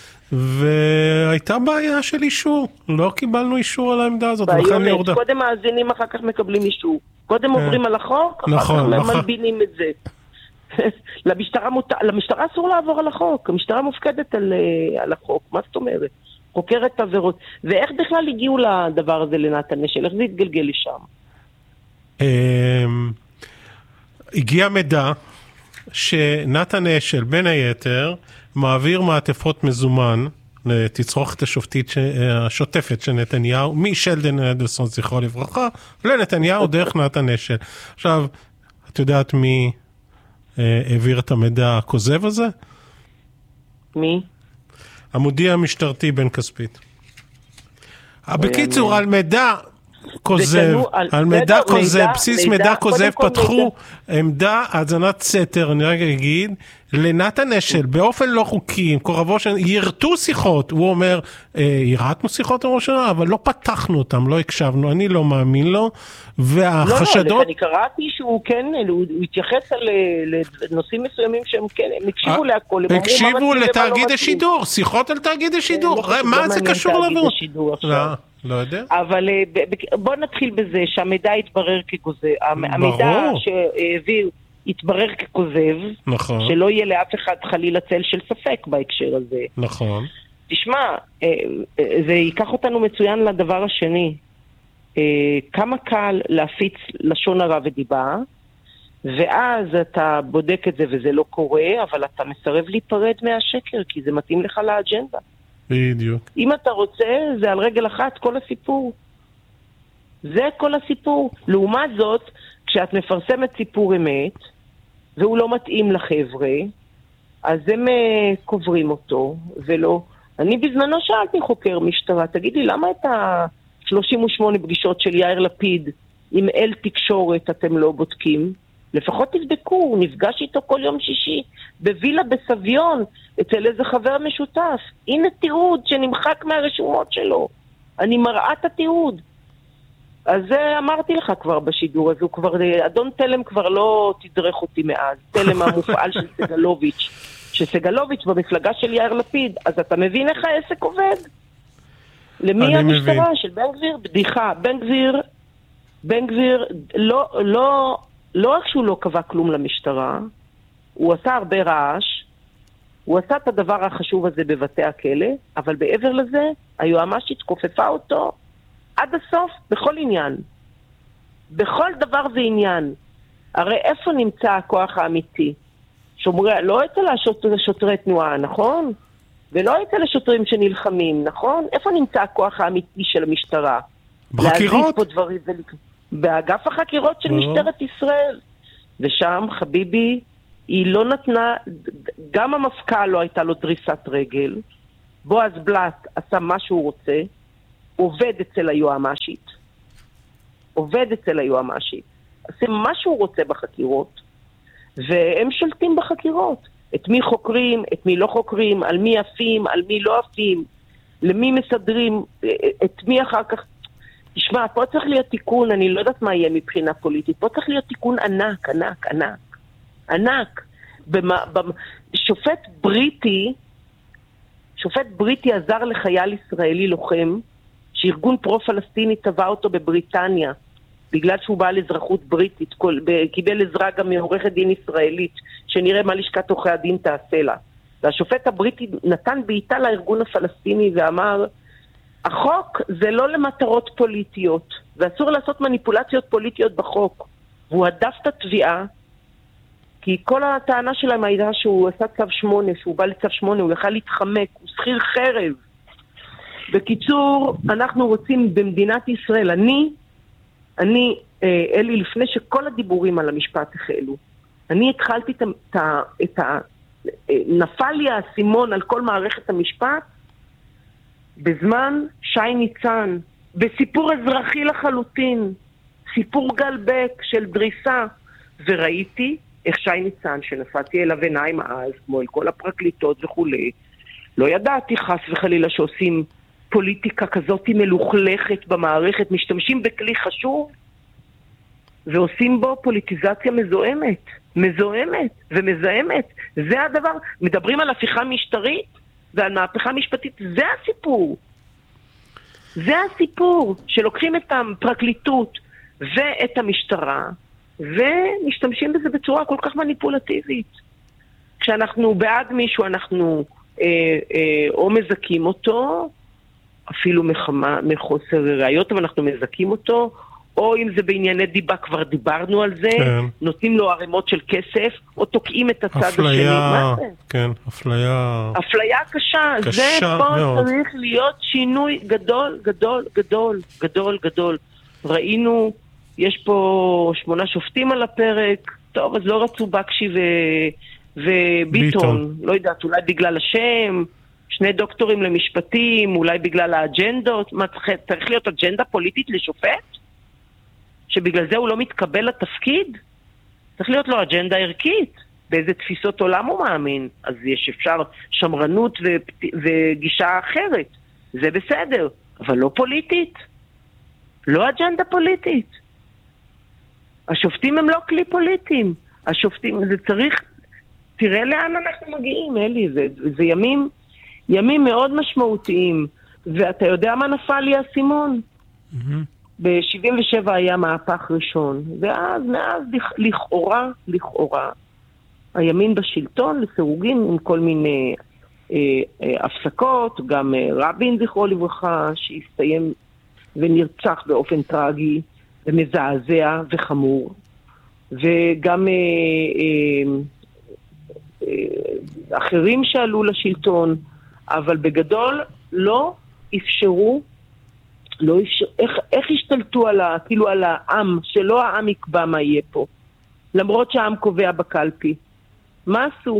והייתה בעיה של אישור. לא קיבלנו אישור על העמדה הזאת, ולכן היא הורדה. קודם מאזינים, אחר כך מקבלים אישור. קודם עוברים על החוק, אחר כך מלבינים את זה. למשטרה, מות... למשטרה אסור לעבור על החוק, המשטרה מופקדת על, על החוק, מה זאת אומרת? חוקרת עבירות. ואיך בכלל הגיעו לדבר הזה לנתן אשל? איך זה התגלגל לשם? הגיע מידע שנתן אשל, בין היתר, מעביר מעטפות מזומן לתצרוכת השופטית השוטפת של נתניהו, משלדון אדלסון, זכרו לברכה, לנתניהו דרך נתן אשל. עכשיו, את יודעת מי העביר את המידע הכוזב הזה? מי? המודיע המשטרתי בן כספית. בקיצור, על מידע כוזב, על מידע כוזב, בסיס מידע כוזב, פתחו עמדה האזנת סתר, אני רגע אגיד, לנתן אשל, באופן לא חוקי, קורבו של, ירתו שיחות, הוא אומר, ירתנו שיחות הראש שלה, אבל לא פתחנו אותם, לא הקשבנו, אני לא מאמין לו, והחשדות... לא, לא, אני קראתי שהוא כן, הוא התייחס לנושאים מסוימים שהם כן, הם הקשיבו להכל, הם הקשיבו לתאגיד השידור, שיחות על תאגיד השידור, מה זה קשור לעבור? לא, לא יודע. אבל בוא נתחיל בזה שהמידע יתברר ככוזב, המידע שהעביר יתברר ככוזב, נכון. שלא יהיה לאף אחד חלילה צל של ספק בהקשר הזה. נכון. תשמע, זה ייקח אותנו מצוין לדבר השני. כמה קל להפיץ לשון הרע ודיבה, ואז אתה בודק את זה וזה לא קורה, אבל אתה מסרב להיפרד מהשקר, כי זה מתאים לך לאג'נדה. בדיוק. אם אתה רוצה, זה על רגל אחת כל הסיפור. זה כל הסיפור. לעומת זאת, כשאת מפרסמת סיפור אמת, והוא לא מתאים לחבר'ה, אז הם קוברים אותו, ולא... אני בזמנו שאלתי חוקר משטרה, תגיד לי, למה את ה-שלושים ושמונה פגישות של יאיר לפיד עם אל תקשורת אתם לא בודקים? לפחות תבדקו, הוא נפגש איתו כל יום שישי, בווילה בסביון, אצל איזה חבר משותף. הנה תיעוד שנמחק מהרשומות שלו. אני מראה את התיעוד. אז זה אמרתי לך כבר בשידור, אז הוא כבר, אדון תלם כבר לא תדרך אותי מאז. תלם המופעל של סגלוביץ', שסגלוביץ' במפלגה של יאיר לפיד, אז אתה מבין איך העסק עובד? למי המשטרה מבין. של בן גביר? בדיחה. בן גביר, בן גביר, לא, לא, לא רק שהוא לא קבע כלום למשטרה, הוא עשה הרבה רעש, הוא עשה את הדבר החשוב הזה בבתי הכלא, אבל בעבר לזה, היועמ"שית כופפה אותו עד הסוף, בכל עניין. בכל דבר זה עניין. הרי איפה נמצא הכוח האמיתי? שומרי, לא אצל השוטרי, השוטרי תנועה, נכון? ולא אצל השוטרים שנלחמים, נכון? איפה נמצא הכוח האמיתי של המשטרה? בחקירות? להזיז פה דברים ול... באגף החקירות של משטרת ישראל. ושם, חביבי, היא לא נתנה, גם המפכ"ל לא הייתה לו דריסת רגל, בועז בלט עשה מה שהוא רוצה, עובד אצל היועמ"שית, עובד אצל היועמ"שית, עושה מה שהוא רוצה בחקירות, והם שולטים בחקירות. את מי חוקרים, את מי לא חוקרים, על מי עפים, על מי לא עפים, למי מסדרים, את מי אחר כך. תשמע, פה צריך להיות תיקון, אני לא יודעת מה יהיה מבחינה פוליטית, פה צריך להיות תיקון ענק, ענק, ענק, ענק. במה, במה, שופט בריטי, שופט בריטי עזר לחייל ישראלי לוחם, שארגון פרו-פלסטיני טבע אותו בבריטניה, בגלל שהוא בא לאזרחות בריטית, כל, קיבל עזרה גם מעורכת דין ישראלית, שנראה מה לשכת עורכי הדין תעשה לה. והשופט הבריטי נתן בעיטה לארגון הפלסטיני ואמר, החוק זה לא למטרות פוליטיות, ואסור לעשות מניפולציות פוליטיות בחוק. והוא הדף את התביעה, כי כל הטענה שלהם הייתה שהוא עשה צו שמונה, שהוא בא לצו שמונה, הוא יכל להתחמק, הוא שכיר חרב. בקיצור, אנחנו רוצים במדינת ישראל, אני, אני, אלי, לפני שכל הדיבורים על המשפט החלו, אני התחלתי את ה... את ה נפל לי הסימון על כל מערכת המשפט, בזמן שי ניצן, בסיפור אזרחי לחלוטין, סיפור גלבק של דריסה, וראיתי איך שי ניצן, שנפתי אליו עיניים אז, כמו אל כל הפרקליטות וכולי, לא ידעתי חס וחלילה שעושים פוליטיקה כזאת מלוכלכת במערכת, משתמשים בכלי חשוב, ועושים בו פוליטיזציה מזוהמת, מזוהמת ומזהמת. זה הדבר. מדברים על הפיכה משטרית ועל מהפכה משפטית, זה הסיפור. זה הסיפור, שלוקחים את הפרקליטות ואת המשטרה, ומשתמשים בזה בצורה כל כך מניפולטיבית. כשאנחנו בעד מישהו, אנחנו אה, אה, או מזכים אותו, אפילו מחמה, מחוסר ראיות, אבל אנחנו מזכים אותו, או אם זה בענייני דיבה, כבר דיברנו על זה, כן. נותנים לו ערימות של כסף, או תוקעים את הצד אפליה, השני. מה זה? כן, אפליה... אפליה קשה. קשה זה פה מאוד. צריך להיות שינוי גדול, גדול, גדול, גדול, גדול. ראינו, יש פה שמונה שופטים על הפרק, טוב, אז לא רצו בקשי ו... וביטון, ביטון. לא יודעת, אולי בגלל השם, שני דוקטורים למשפטים, אולי בגלל האג'נדות, מה צריך, צריך להיות אג'נדה פוליטית לשופט? שבגלל זה הוא לא מתקבל לתפקיד? צריך להיות לו אג'נדה ערכית, באיזה תפיסות עולם הוא מאמין, אז יש אפשר שמרנות ו- וגישה אחרת, זה בסדר, אבל לא פוליטית, לא אג'נדה פוליטית. השופטים הם לא כלי פוליטיים, השופטים, זה צריך, תראה לאן אנחנו מגיעים, אלי, זה, זה ימים, ימים מאוד משמעותיים, ואתה יודע מה נפל לי הסימון? Mm-hmm. ב-שבעים ושבע היה מהפך ראשון, ואז, מאז, לכאורה, לכאורה, הימין בשלטון, לסירוגים עם כל מיני אה, אה, הפסקות, גם אה, רבין זכרו לברכה, שהסתיים ונרצח באופן טרגי, ומזעזע וחמור, וגם אה, אה, אה, אחרים שעלו לשלטון, אבל בגדול לא אפשרו, לא אפשר, איך, איך השתלטו על, ה, כאילו על העם, שלא העם יקבע מה יהיה פה, למרות שהעם קובע בקלפי. מה עשו?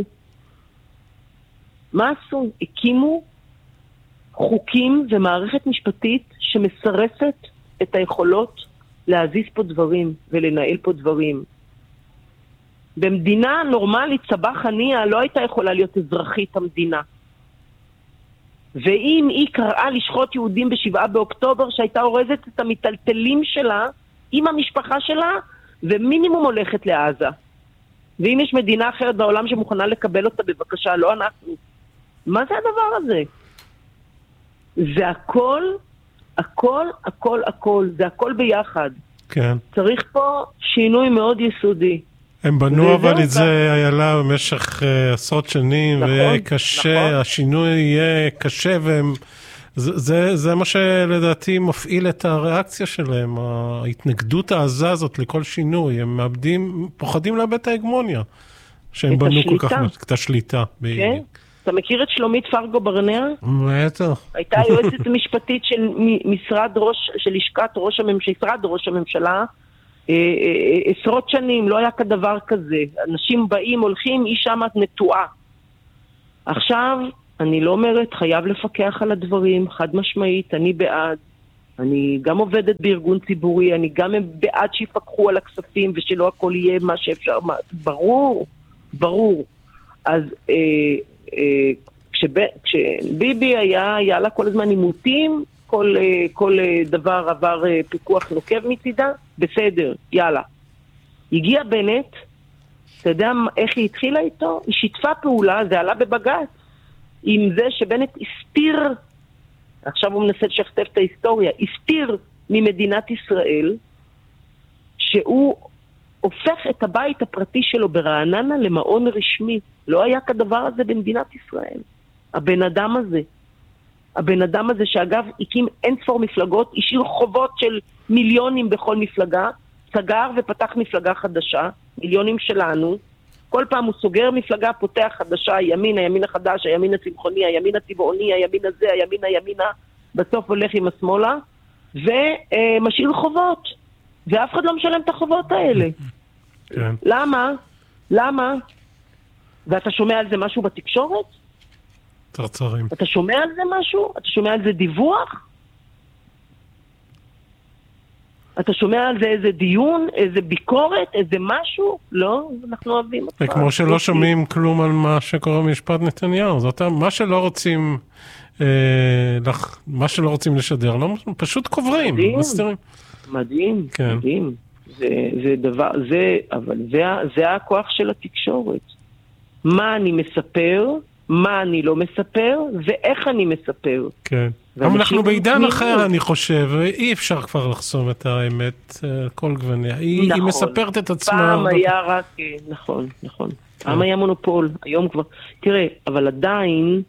מה עשו? הקימו חוקים ומערכת משפטית שמסרסת את היכולות להזיז פה דברים ולנהל פה דברים. במדינה נורמלית, סבח הנייה לא הייתה יכולה להיות אזרחית המדינה. ואם היא קראה לשחוט יהודים בשבעה באוקטובר, שהייתה אורזת את המטלטלים שלה עם המשפחה שלה, ומינימום הולכת לעזה. ואם יש מדינה אחרת בעולם שמוכנה לקבל אותה, בבקשה, לא אנחנו. מה זה הדבר הזה? זה הכל, הכל, הכל, הכל. זה הכל ביחד. כן. צריך פה שינוי מאוד יסודי. הם בנו אבל את זה, איילה, במשך uh, עשרות שנים, נכון, ויהיה קשה, נכון. השינוי יהיה קשה, והם, זה, זה, זה מה שלדעתי מפעיל את הריאקציה שלהם, ההתנגדות העזה הזאת לכל שינוי, הם מאבדים, פוחדים לאבד את ההגמוניה, שהם בנו כל כך, את השליטה. כן, את אתה מכיר את שלומית פרגו ברנע? בטח. הייתה יועצת משפטית של משרד ראש, של לשכת ראש הממשלה, משרד ראש הממשלה, עשרות שנים, לא היה כדבר כזה. אנשים באים, הולכים, היא שם נטועה. עכשיו, אני לא אומרת, חייב לפקח על הדברים, חד משמעית, אני בעד. אני גם עובדת בארגון ציבורי, אני גם בעד שיפקחו על הכספים ושלא הכל יהיה מה שאפשר. מה, ברור, ברור. אז אה, אה, כשב, כשביבי היה, היה לה כל הזמן עימותים, כל, אה, כל אה, דבר עבר אה, פיקוח נוקב מצידה, בסדר, יאללה. הגיע בנט, אתה יודע איך היא התחילה איתו? היא שיתפה פעולה, זה עלה בבג"ץ, עם זה שבנט הסתיר, עכשיו הוא מנסה לשכתב את ההיסטוריה, הסתיר ממדינת ישראל שהוא הופך את הבית הפרטי שלו ברעננה למעון רשמי. לא היה כדבר הזה במדינת ישראל. הבן אדם הזה, הבן אדם הזה שאגב הקים אין ספור מפלגות, השאיר חובות של מיליונים בכל מפלגה, סגר ופתח מפלגה חדשה, מיליונים שלנו, כל פעם הוא סוגר מפלגה, פותח חדשה, הימין, הימין החדש, הימין הצמחוני, הימין הצבעוני, הימין הזה, הימין הימינה, בסוף הולך עם השמאלה, ומשאיר חובות. ואף אחד לא משלם את החובות האלה. כן. למה? למה? ואתה שומע על זה משהו בתקשורת? צרצרים. אתה שומע על זה משהו? אתה שומע על זה דיווח? אתה שומע על זה איזה דיון, איזה ביקורת, איזה משהו? לא, אנחנו אוהבים אותך. וכמו שלא שומעים כלום על מה שקורה במשפט נתניהו, זאת מה שלא רוצים, אה, לח... מה שלא רוצים לשדר, לא, פשוט קוברים, מדהים, מסתירים. מדהים, כן. מדהים. זה, זה דבר, זה, אבל זה, זה הכוח של התקשורת. מה אני מספר, מה אני לא מספר, ואיך אני מספר. כן. אבל אנחנו בעידן אחר, אני חושב, אי אפשר כבר לחסום את האמת, כל גווניה. היא, היא מספרת את עצמה. פעם היה רק, נכון, נכון. פעם היה מונופול, היום כבר, תראה, אבל עדיין,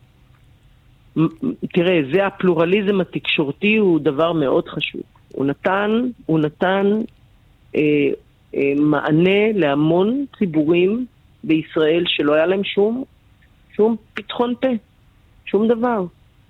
תראה, זה הפלורליזם התקשורתי הוא דבר מאוד חשוב. הוא נתן, הוא נתן אה, אה, מענה להמון ציבורים בישראל שלא היה להם שום, שום פתחון פה, שום דבר.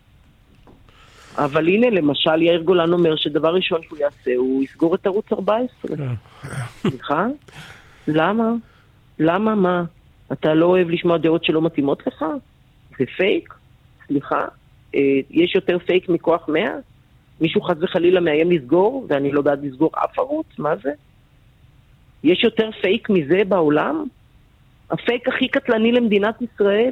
אבל הנה, למשל, יאיר גולן אומר שדבר ראשון שהוא יעשה, הוא יסגור את ערוץ ארבע עשרה. סליחה? למה? למה מה? אתה לא אוהב לשמוע דעות שלא מתאימות לך? זה פייק? סליחה? יש יותר פייק מכוח מאה? מישהו חס וחלילה מאיים לסגור, ואני לא בעד לסגור אף ערוץ? מה זה? יש יותר פייק מזה בעולם? הפייק הכי קטלני למדינת ישראל?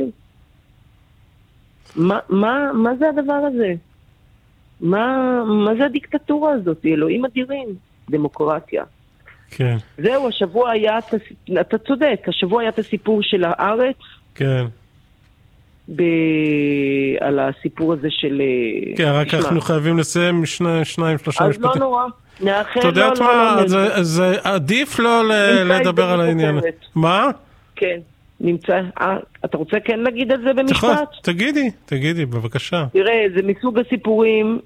מה, מה, מה זה הדבר הזה? מה, מה זה הדיקטטורה הזאת? אלוהים אדירים, דמוקרטיה. כן. זהו, השבוע היה, אתה צודק, השבוע היה את הסיפור של הארץ. כן. ב... על הסיפור הזה של... כן, רק אנחנו חייבים לסיים שני, שניים, שלושה משפטים. אז לא נורא. נאחל, אתה יודעת מה, זה עדיף לא לדבר על העניין. מה? כן. נמצא, אה, אתה רוצה כן להגיד את זה במשפט? תגידי, תגידי, בבקשה. תראה, זה מסוג הסיפורים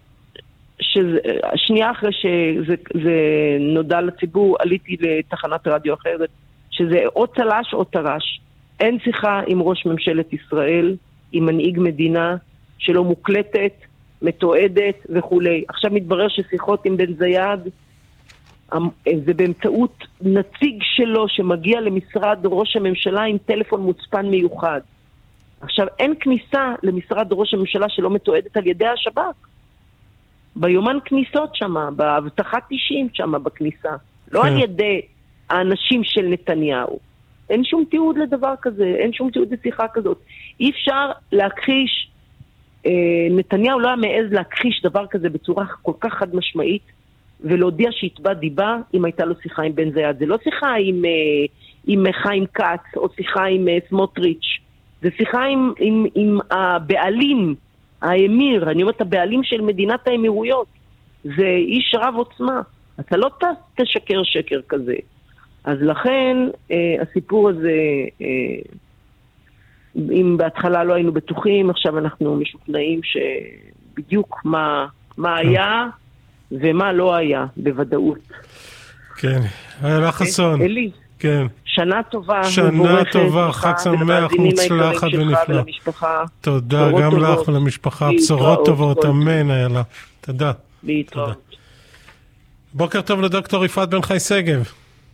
ששנייה אחרי שזה זה נודע לציבור, עליתי לתחנת רדיו אחרת, שזה או צלש או טרש. אין שיחה עם ראש ממשלת ישראל, עם מנהיג מדינה שלא מוקלטת, מתועדת וכולי. עכשיו מתברר ששיחות עם בן זייד, זה באמצעות נציג שלו שמגיע למשרד ראש הממשלה עם טלפון מוצפן מיוחד. עכשיו, אין כניסה למשרד ראש הממשלה שלא מתועדת על ידי השב"כ. ביומן כניסות שמה, בהבטחת תשעים שמה בכניסה. לא על ידי האנשים של נתניהו. אין שום תיעוד לדבר כזה, אין שום תיעוד לשיחה כזאת. אי אפשר להכחיש, אה, נתניהו לא היה מעז להכחיש דבר כזה בצורה כל כך חד משמעית, ולהודיע שהתבע דיבה אם הייתה לו שיחה עם בן זייד. זה לא שיחה עם, עם חיים כץ או שיחה עם סמוטריץ'. זה שיחה עם, עם, עם הבעלים, האמיר, אני אומרת הבעלים של מדינת האמירויות. זה איש רב עוצמה. אתה לא תשקר שקר כזה. אז לכן אה, הסיפור הזה, אה, אם בהתחלה לא היינו בטוחים, עכשיו אנחנו משוכנעים שבדיוק מה, מה היה, ומה לא היה, בוודאות. כן, איילה חסון. אלי, כן. שנה טובה. שנה טובה, חג שמח, מוצלחת ונפלא. תודה, גם לך ולמשפחה. בשורות טובות, אמן, איילה. תודה. להתראות. בוקר טוב לדוקטור יפעת בן חי שגב.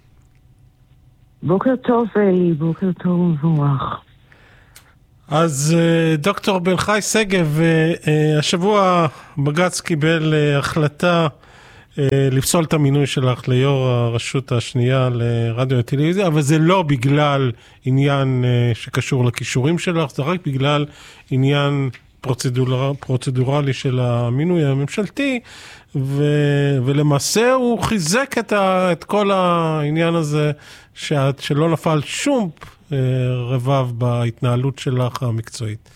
בוקר טוב, אלי, בוקר טוב ומבורך. אז דוקטור בן חי שגב, השבוע בג"ץ קיבל החלטה לפסול את המינוי שלך ליו"ר הרשות השנייה לרדיו וטלוויזיה, אבל זה לא בגלל עניין שקשור לכישורים שלך, זה רק בגלל עניין פרוצדור, פרוצדורלי של המינוי הממשלתי, ו, ולמעשה הוא חיזק את, ה, את כל העניין הזה שאת, שלא נפל שום רבב בהתנהלות שלך המקצועית.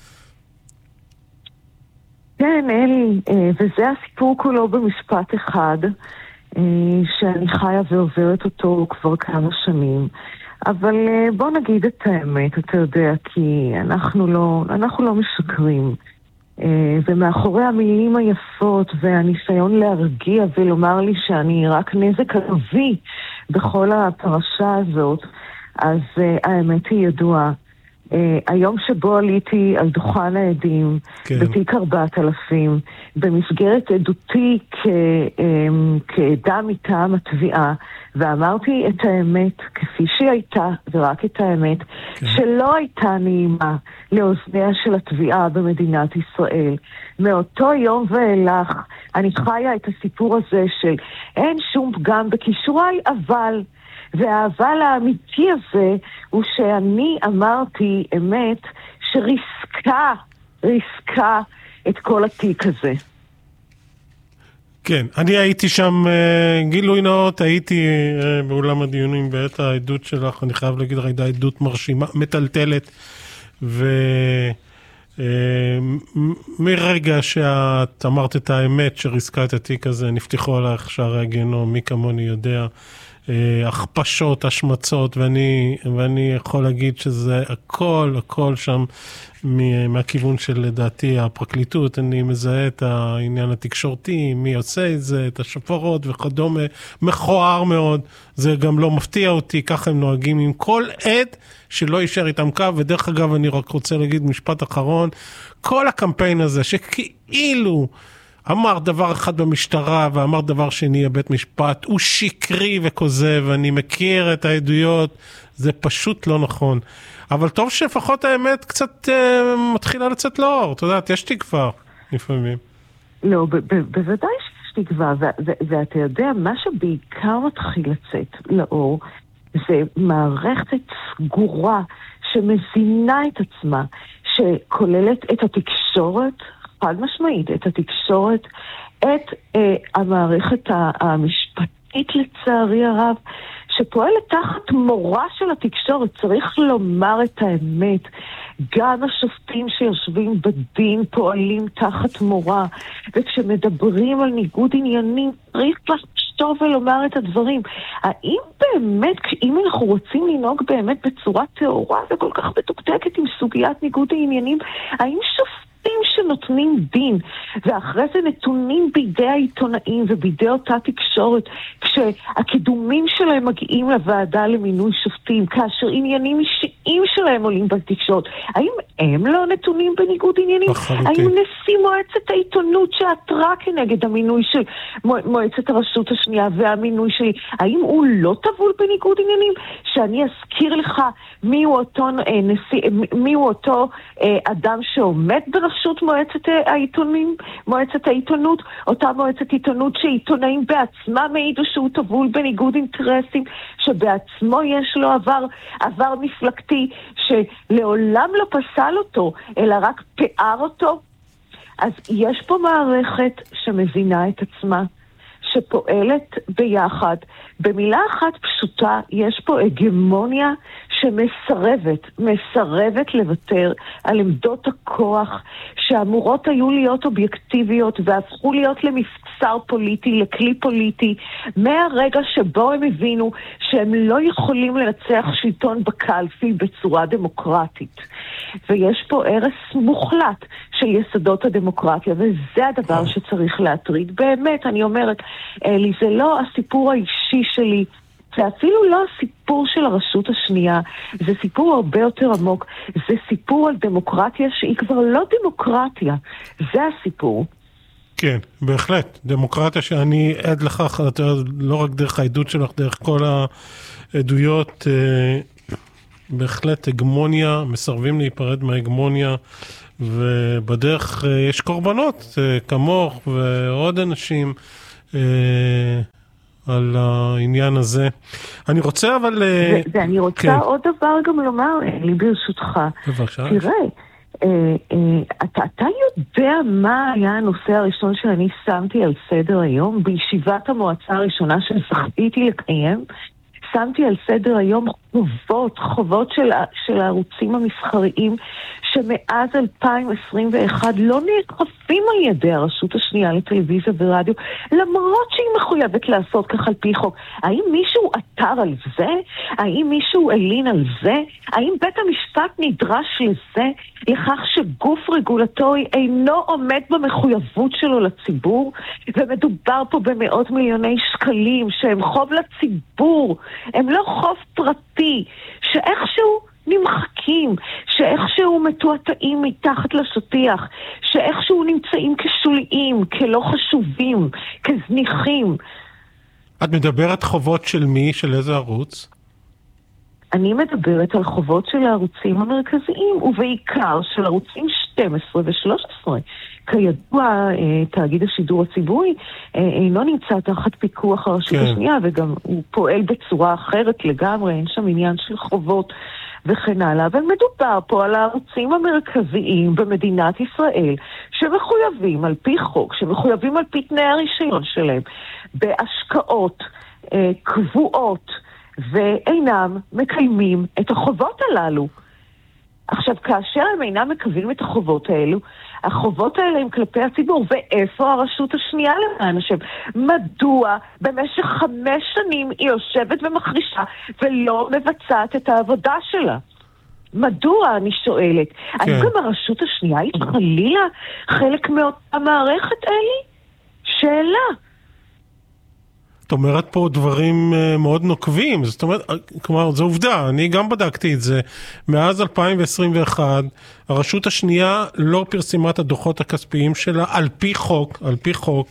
כן, אלי, וזה הסיפור כולו במשפט אחד, שאני חיה ועוברת אותו כבר כמה שנים. אבל בוא נגיד את האמת, אתה יודע, כי אנחנו לא, אנחנו לא משקרים. ומאחורי המילים היפות והניסיון להרגיע ולומר לי שאני רק נזק ערבי בכל הפרשה הזאת, אז האמת היא ידועה. Uh, היום שבו עליתי על דוכן העדים, כן. בתיק ארבעת אלפים, במסגרת עדותי כ, um, כעדה מטעם התביעה, ואמרתי את האמת כפי שהיא הייתה, ורק את האמת, כן. שלא הייתה נעימה לאוזניה של התביעה במדינת ישראל. מאותו יום ואילך, אני חיה את הסיפור הזה של אין שום פגם בכישוריי, אבל... והאבל האמיתי הזה הוא שאני אמרתי אמת שריסקה, ריסקה את כל התיק הזה. כן, אני הייתי שם, גילוי נאות, הייתי באולם הדיונים בעת העדות שלך, אני חייב להגיד, הייתה עדות מרשימה, מטלטלת, ומרגע שאת אמרת את האמת שריסקה את התיק הזה, נפתחו עליך שערי הגיהנום, מי כמוני יודע, הכפשות, השמצות, ואני, ואני יכול להגיד שזה הכל, הכל שם מהכיוון של לדעתי הפרקליטות. אני מזהה את העניין התקשורתי, מי עושה את זה, את השפרות וכדומה, מכוער מאוד. זה גם לא מפתיע אותי, ככה הם נוהגים עם כל עד שלא יישאר איתם קו. ודרך אגב, אני רק רוצה להגיד משפט אחרון, כל הקמפיין הזה שכאילו אמר דבר אחד במשטרה ואמר דבר שני בבית משפט, הוא שקרי וכוזב, אני מכיר את העדויות, זה פשוט לא נכון. אבל טוב שלפחות האמת קצת אה, מתחילה לצאת לאור, אתה יודעת, יש תקווה לפעמים. לא, בוודאי שיש תקווה, ואתה יודע, מה שבעיקר מתחיל לצאת לאור, זה מערכת סגורה שמזינה את עצמה, שכוללת את התקשורת, חד משמעית, את התקשורת, את אה, המערכת המשפטית לצערי הרב, שפועלת תחת מורה של התקשורת. צריך לומר את האמת, גם השופטים שיושבים בדין פועלים תחת מורה, וכשמדברים על ניגוד עניינים צריך לחשוב ולומר את הדברים. האם באמת, אם אנחנו רוצים לנהוג באמת בצורה טהורה וכל כך מתוקתקת עם סוגיית ניגוד העניינים, האם שופטים שנותנים דין ואחרי זה נתונים בידי העיתונאים ובידי אותה תקשורת, כשהקידומים שלהם מגיעים לוועדה למינוי שופטים, כאשר עניינים אישיים שלהם עולים בתקשורת, האם הם לא נתונים בניגוד עניינים? האם נשיא מועצת העיתונות שעתרה כנגד המינוי של מועצת הרשות השנייה והמינוי שלי, האם הוא לא טבול בניגוד עניינים? שאני אזכיר לך מי הוא אותו נשיא, מי הוא אותו אדם שעומד ברשות מועצת העיתונים, מועצת העיתונות, אותה מועצת עיתונות שעיתונאים בעצמם העידו שהוא טבול בניגוד אינטרסים, שבעצמו יש לו עבר, עבר מפלגתי שלעולם לא פסל אותו, אלא רק פאר אותו. אז יש פה מערכת שמבינה את עצמה, שפועלת ביחד. במילה אחת פשוטה, יש פה הגמוניה שמסרבת, מסרבת לוותר על עמדות הכוח שאמורות היו להיות אובייקטיביות והפכו להיות למבצר פוליטי, לכלי פוליטי, מהרגע שבו הם הבינו שהם לא יכולים לנצח שלטון בקלפי בצורה דמוקרטית. ויש פה הרס מוחלט של יסודות הדמוקרטיה, וזה הדבר שצריך להטריד. באמת, אני אומרת, אלי, זה לא הסיפור האישי שלי זה אפילו לא הסיפור של הרשות השנייה, זה סיפור הרבה יותר עמוק, זה סיפור על דמוקרטיה שהיא כבר לא דמוקרטיה, זה הסיפור. כן, בהחלט, דמוקרטיה שאני עד לכך, לא רק דרך העדות שלך, דרך כל העדויות, בהחלט הגמוניה, מסרבים להיפרד מההגמוניה, ובדרך יש קורבנות, כמוך ועוד אנשים, על העניין הזה. אני רוצה אבל... ואני רוצה כן. עוד דבר גם לומר, לי ברשותך. בבקשה. תראה, אה, אה, אתה, אתה יודע מה היה הנושא הראשון שאני שמתי על סדר היום? בישיבת המועצה הראשונה שזכיתי לקיים, שמתי על סדר היום חובות, חובות של, של הערוצים המסחריים, שמאז אלפיים עשרים ואחת לא נאכפים על ידי הרשות השנייה לטלוויזיה ורדיו, למרות שהיא מחויבת לעשות כך על פי חוק. האם מישהו עתר על זה? האם מישהו אלין על זה? האם בית המשפט נדרש לזה? לכך שגוף רגולטורי אינו עומד במחויבות שלו לציבור? ומדובר פה במאות מיליוני שקלים שהם חוב לציבור, הם לא חוב פרטי, שאיכשהו נמחקים, שאיכשהו מתועתעים מתחת לשטיח, שאיכשהו נמצאים כשוליים, כלא חשובים, כזניחים. את מדברת חובות של מי? של איזה ערוץ? אני מדברת על חובות של הערוצים המרכזיים, ובעיקר של ערוצים שתים עשרה ו-שלוש עשרה. כידוע, תאגיד השידור הציבורי אינו נמצא תחת פיקוח הרשות כן. השנייה, וגם הוא פועל בצורה אחרת לגמרי, אין שם עניין של חובות וכן הלאה. אבל מדובר פה על הערוצים המרכזיים במדינת ישראל, שמחויבים על פי חוק, שמחויבים על פי תנאי הרישיון שלהם, בהשקעות אה, קבועות, ואינם מקיימים את החובות הללו. עכשיו, כאשר הם אינם מקיימים את החובות האלו, החובות האלה הם כלפי הציבור, ואיפה הרשות השנייה למען השם? מדוע במשך חמש שנים היא יושבת ומחרישה ולא מבצעת את העבודה שלה? מדוע, אני שואלת? כן. האם גם הרשות השנייה היא חלילה חלק מאותה מערכת, אלי? שאלה. את אומרת פה דברים מאוד נוקבים, זאת אומרת, כלומר, זו עובדה, אני גם בדקתי את זה. מאז אלפיים עשרים ואחת, הרשות השנייה לא פרסמה את הדוחות הכספיים שלה על פי חוק, על פי חוק,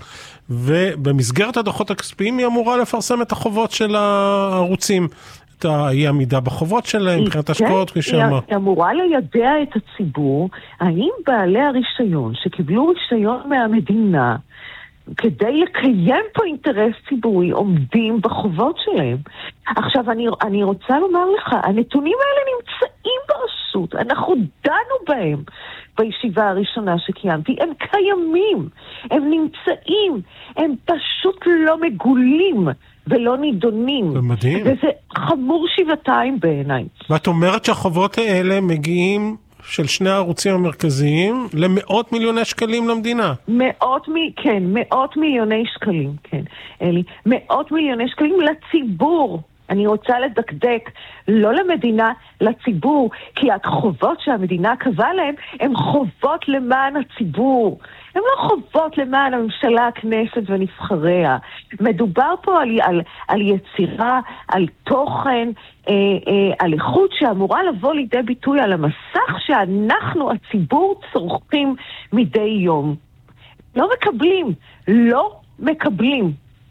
ובמסגרת הדוחות הכספיים היא אמורה לפרסם את החובות של הערוצים, את האי עמידה בחובות שלהם, מבחינת השקעות, כפי שאמר. היא אמורה לידע את הציבור, האם בעלי הרישיון שקיבלו רישיון מהמדינה, כדי לקיים פה אינטרס ציבורי, עומדים בחובות שלהם. עכשיו, אני, אני רוצה לומר לך, הנתונים האלה נמצאים ברשות, אנחנו דנו בהם בישיבה הראשונה שקיימתי, הם קיימים, הם נמצאים, הם פשוט לא מגולים ולא נידונים. זה מדהים. וזה חמור שבעתיים בעיניי. ואת אומרת שהחובות האלה מגיעים של שני הערוצים המרכזיים למאות מיליוני שקלים למדינה. מאות, מ... כן, מאות מיליוני שקלים, כן, אלי. מאות מיליוני שקלים לציבור. אני רוצה לדקדק, לא למדינה, לציבור, כי החובות שהמדינה קבעה להם, הן חובות למען הציבור. הן לא חובות למען הממשלה, הכנסת ונבחריה. מדובר פה על, על, על יצירה, על תוכן, אה, אה, על איכות שאמורה לבוא לידי ביטוי על המסך שאנחנו, הציבור, צורכים מדי יום. לא מקבלים, לא מקבלים.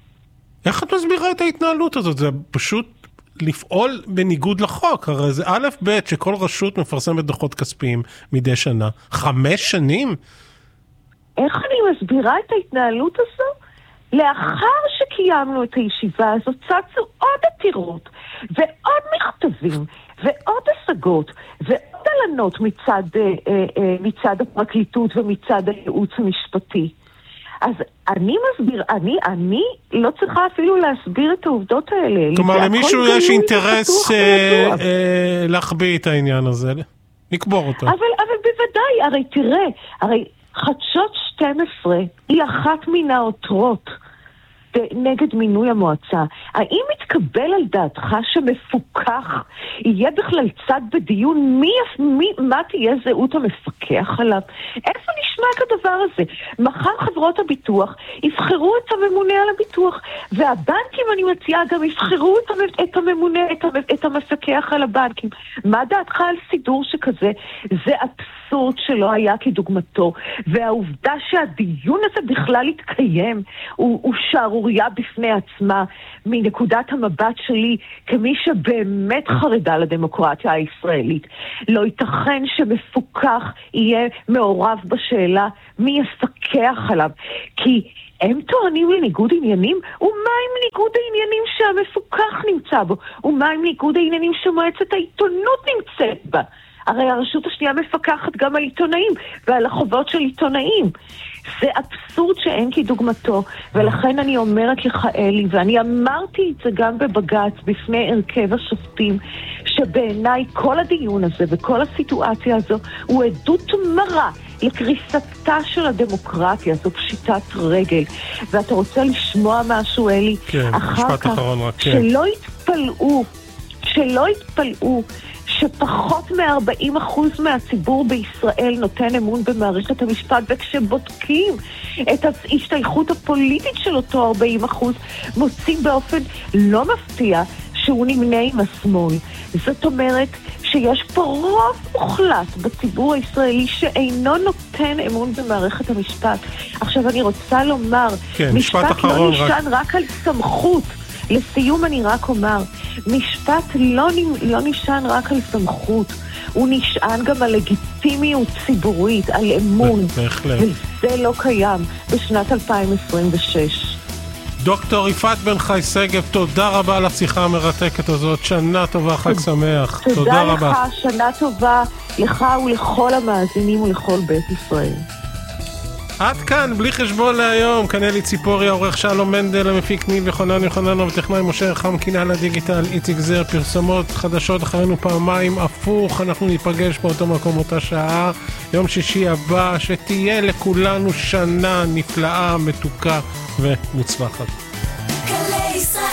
איך את מסבירה את ההתנהלות הזאת? זה פשוט לפעול בניגוד לחוק. הרי זה א' ב' שכל רשות מפרסמת דוחות כספיים מדי שנה. חמש שנים? איך אני מסבירה את ההתנהלות הזו? לאחר שקיימנו את הישיבה הזאת, צצו עוד עתירות, ועוד מכתבים, ועוד השגות, ועוד עלנות מצד, אה, אה, מצד הפרקליטות ומצד הייעוץ המשפטי. אז אני מסביר, אני, אני לא צריכה אפילו להסביר את העובדות האלה. כלומר, למישהו יש אינטרס אה, אה, להחביא את העניין הזה, לקבור אותו. אבל, אבל בוודאי, הרי תראה, הרי חדשות שתים עשרה היא אחת מן העותרות נגד מינוי המועצה. האם מתקבל על דעתך שמפוקח יהיה בכלל צד בדיון מי, מי, מה תהיה זהות המפקח עליו? איפה נשמע כדבר הזה? מחר חברות הביטוח יבחרו את הממונה על הביטוח, והבנקים, אני מציעה, גם יבחרו את הממונה, את המפקח על הבנקים. מה דעתך על סידור שכזה? זה אבסורד שלא היה כדוגמתו, והעובדה שהדיון הזה בכלל התקיים הוא, הוא שערוריה בפני עצמה מנקודת המבט שלי כמי שבאמת חרדה לדמוקרטיה הישראלית. לא ייתכן שמפוקח יהיה מעורב בשאלה מי יפקח עליו, כי הם טוענים לניגוד עניינים, ומה עם ניגוד העניינים שהמפוקח נמצא בו? ומה עם ניגוד העניינים שמועצת העיתונות נמצאת בה? הרי הרשות השנייה מפקחת גם על עיתונאים ועל החובות של עיתונאים. זה אבסורד שאין כדוגמתו, ולכן אני אומרת לך, אלי, ואני אמרתי את זה גם בבג"ץ בפני הרכב השופטים, שבעיניי כל הדיון הזה וכל הסיטואציה הזו הוא עדות מרה לקריסתה של הדמוקרטיה. זו פשיטת רגל. ואתה רוצה לשמוע משהו, אלי? כן, משפט אחרון רק, כן. שלא יתפלאו, שלא יתפלאו שפחות מ-ארבעים אחוז מהציבור בישראל נותן אמון במערכת המשפט, וכשבודקים את ההשתייכות הפוליטית של אותו ארבעים אחוז, מוצאים באופן לא מפתיע שהוא נמנה עם השמאל. זאת אומרת שיש פה רוב מוחלט בציבור הישראלי שאינו נותן אמון במערכת המשפט. עכשיו אני רוצה לומר, כן, משפט, משפט לא נשען רק... רק על סמכות. לסיום אני רק אומר, משפט לא, לא נשען רק על סמכות, הוא נשען גם על לגיטימיות ציבורית, על אמון, וזה לא קיים בשנת אלפיים עשרים ושש. דוקטור יפעת בן חי שגב, תודה רבה על השיחה המרתקת הזאת, שנה טובה, חג שמח. תודה, תודה לך, רבה. שנה טובה לך ולכל המאזינים ולכל בית ישראל. עד כאן, בלי חשבון להיום. כאן אלי ציפורי, העורך שלום מנדל, המפיק ניב יחונן יחוננו, וטכנאי משה רחם, קינה לדיגיטל, איציק זר, פרסומות חדשות אחרינו פעמיים, הפוך, אנחנו ניפגש באותו מקום, אותה שעה, יום שישי הבא, שתהיה לכולנו שנה נפלאה, מתוקה ומוצלחת. גלי ישראל.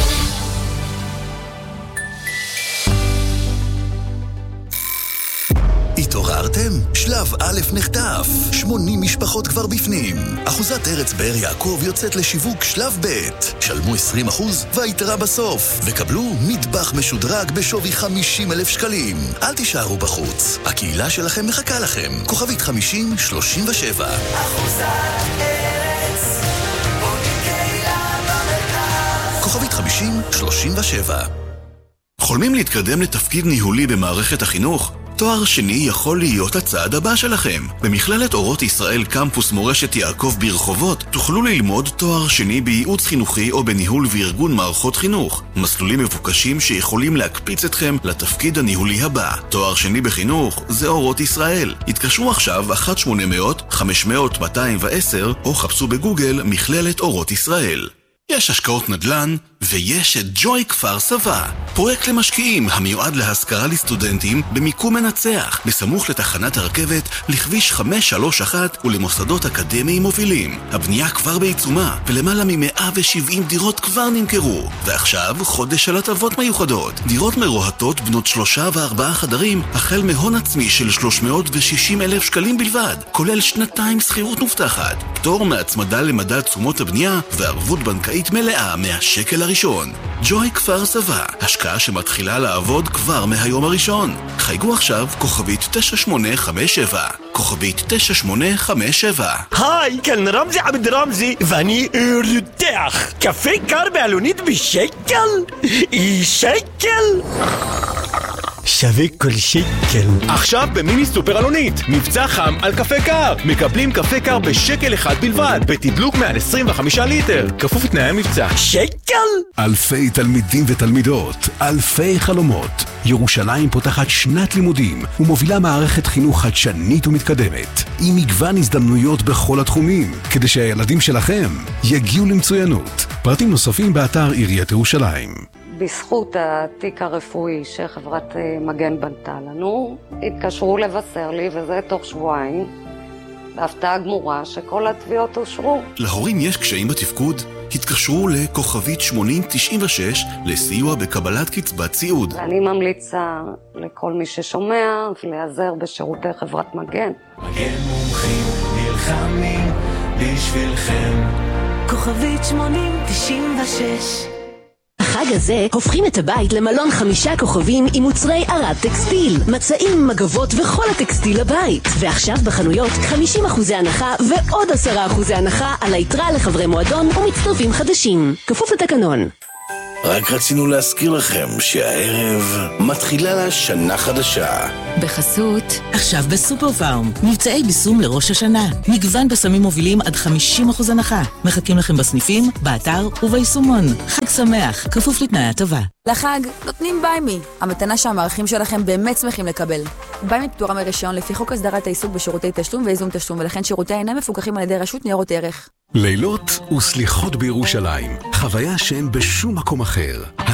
התעוררתם? שלב א' נחטף. שמונים משפחות כבר בפנים. אחוזת ארץ באר יעקב יוצאת לשיווק שלב ב'. שלמו עשרים אחוז והיתרה בסוף. וקבלו מטבח משודרג בשווי חמישים אלף שקלים. אל תישארו בחוץ. הקהילה שלכם מחכה לכם. כוכבית חמישים שלושים ושבע. אחוזת ארץ. בונים קהילה במרכז. כוכבית חמישים שלושים ושבע. חולמים להתקדם לתפקיד ניהולי במערכת החינוך? תואר שני יכול להיות הצעד הבא שלכם. במכללת אורות ישראל קמפוס מורשת יעקב ברחובות תוכלו ללמוד תואר שני בייעוץ חינוכי או בניהול וארגון מערכות חינוך. מסלולים מבוקשים שיכולים להקפיץ אתכם לתפקיד הניהולי הבא. תואר שני בחינוך זה אורות ישראל. התקשרו עכשיו אחת שמונה מאות חמש מאות מאתיים ועשר או חפשו בגוגל מכללת אורות ישראל. יש השקעות נדל"ן ויש את ג'וי כפר סבא, פרויקט למשקיעים המיועד להשכרה לסטודנטים במיקום מנצח, בסמוך לתחנת הרכבת, לכביש חמש שלוש אחת ולמוסדות אקדמיים מובילים. הבנייה כבר בעיצומה ולמעלה מ-מאה ושבעים דירות כבר נמכרו, ועכשיו חודש של הטבות מיוחדות. דירות מרוהטות בנות שלושה וארבעה חדרים החל מהון עצמי של שלוש מאות ושישים אלף שקלים בלבד, כולל שנתיים שכירות מובטחת, פטור מהצמדה למדד תשומות הבנייה וערבות בנקאית מלאה מהשקל הראשון. ג'וי כפר סבא, השקעה שמתחילה לעבוד כבר מהיום הראשון. חייגו עכשיו כוכבית תשע שמונה חמש שבע, כוכבית תשע שמונה חמש שבע. היי, כאן רמזי עבד רמזי, ואני רותח קפה קר בעלונית בשקל? שקל? שווה כל שקל. עכשיו במיני סופר אלונית, מבצע חם על קפה קר. מקבלים קפה קר בשקל אחד בלבד, בתדלוק מעל עשרים וחמישה ליטר, כפוף לתנאי המבצע. שקל? אלפי תלמידים ותלמידות, אלפי חלומות. ירושלים פותחת שנת לימודים ומובילה מערכת חינוך חדשנית ומתקדמת, עם מגוון הזדמנויות בכל התחומים, כדי שהילדים שלכם יגיעו למצוינות. פרטים נוספים באתר עיריית ירושלים. בזכות התיק הרפואי שחברת מגן בנתה לנו, התקשרו לבשר לי, וזה תוך שבועיים, בהפתעה גמורה שכל התביעות אושרו. להורים יש קשיים בתפקוד? התקשרו לכוכבית שמונים תשעים ושש לסיוע בקבלת קצבת סיעוד. אני ממליצה לכל מי ששומע להיעזר בשירותי חברת מגן. מגן מומחים נלחמים בשבילכם. כוכבית שמונים תשעים ושש. החג הזה הופכים את הבית למלון חמישה כוכבים עם מוצרי ערד טקסטיל, מצעים, מגבות וכל הטקסטיל לבית. ועכשיו בחנויות חמישים אחוזי הנחה ועוד עשרה אחוזי הנחה על היתרה לחברי מועדון ומצטרפים חדשים. כפוף לתקנון. רק רצינו להזכיר לכם שהערב מתחילה לה שנה חדשה. בחסות, עכשיו בסופר פארם, מבצעי ביסום לראש השנה. מגוון בסמים מובילים עד חמישים אחוז הנחה. מחכים לכם בסניפים, באתר וביישומון. חג שמח, כפוף לתנאי הטבה. לחג נותנים ביימי, המתנה שהמערכים שלכם באמת שמחים לקבל. ביימי פטורה מרישיון לפי חוק הסדרת העיסוק בשירותי תשלום וייזום תשלום, ולכן שירותיה אינם מפוקחים על ידי רשות ניירות ערך. לילות וסליחות בירושלים, חוויה שאין בשום מקום אחר.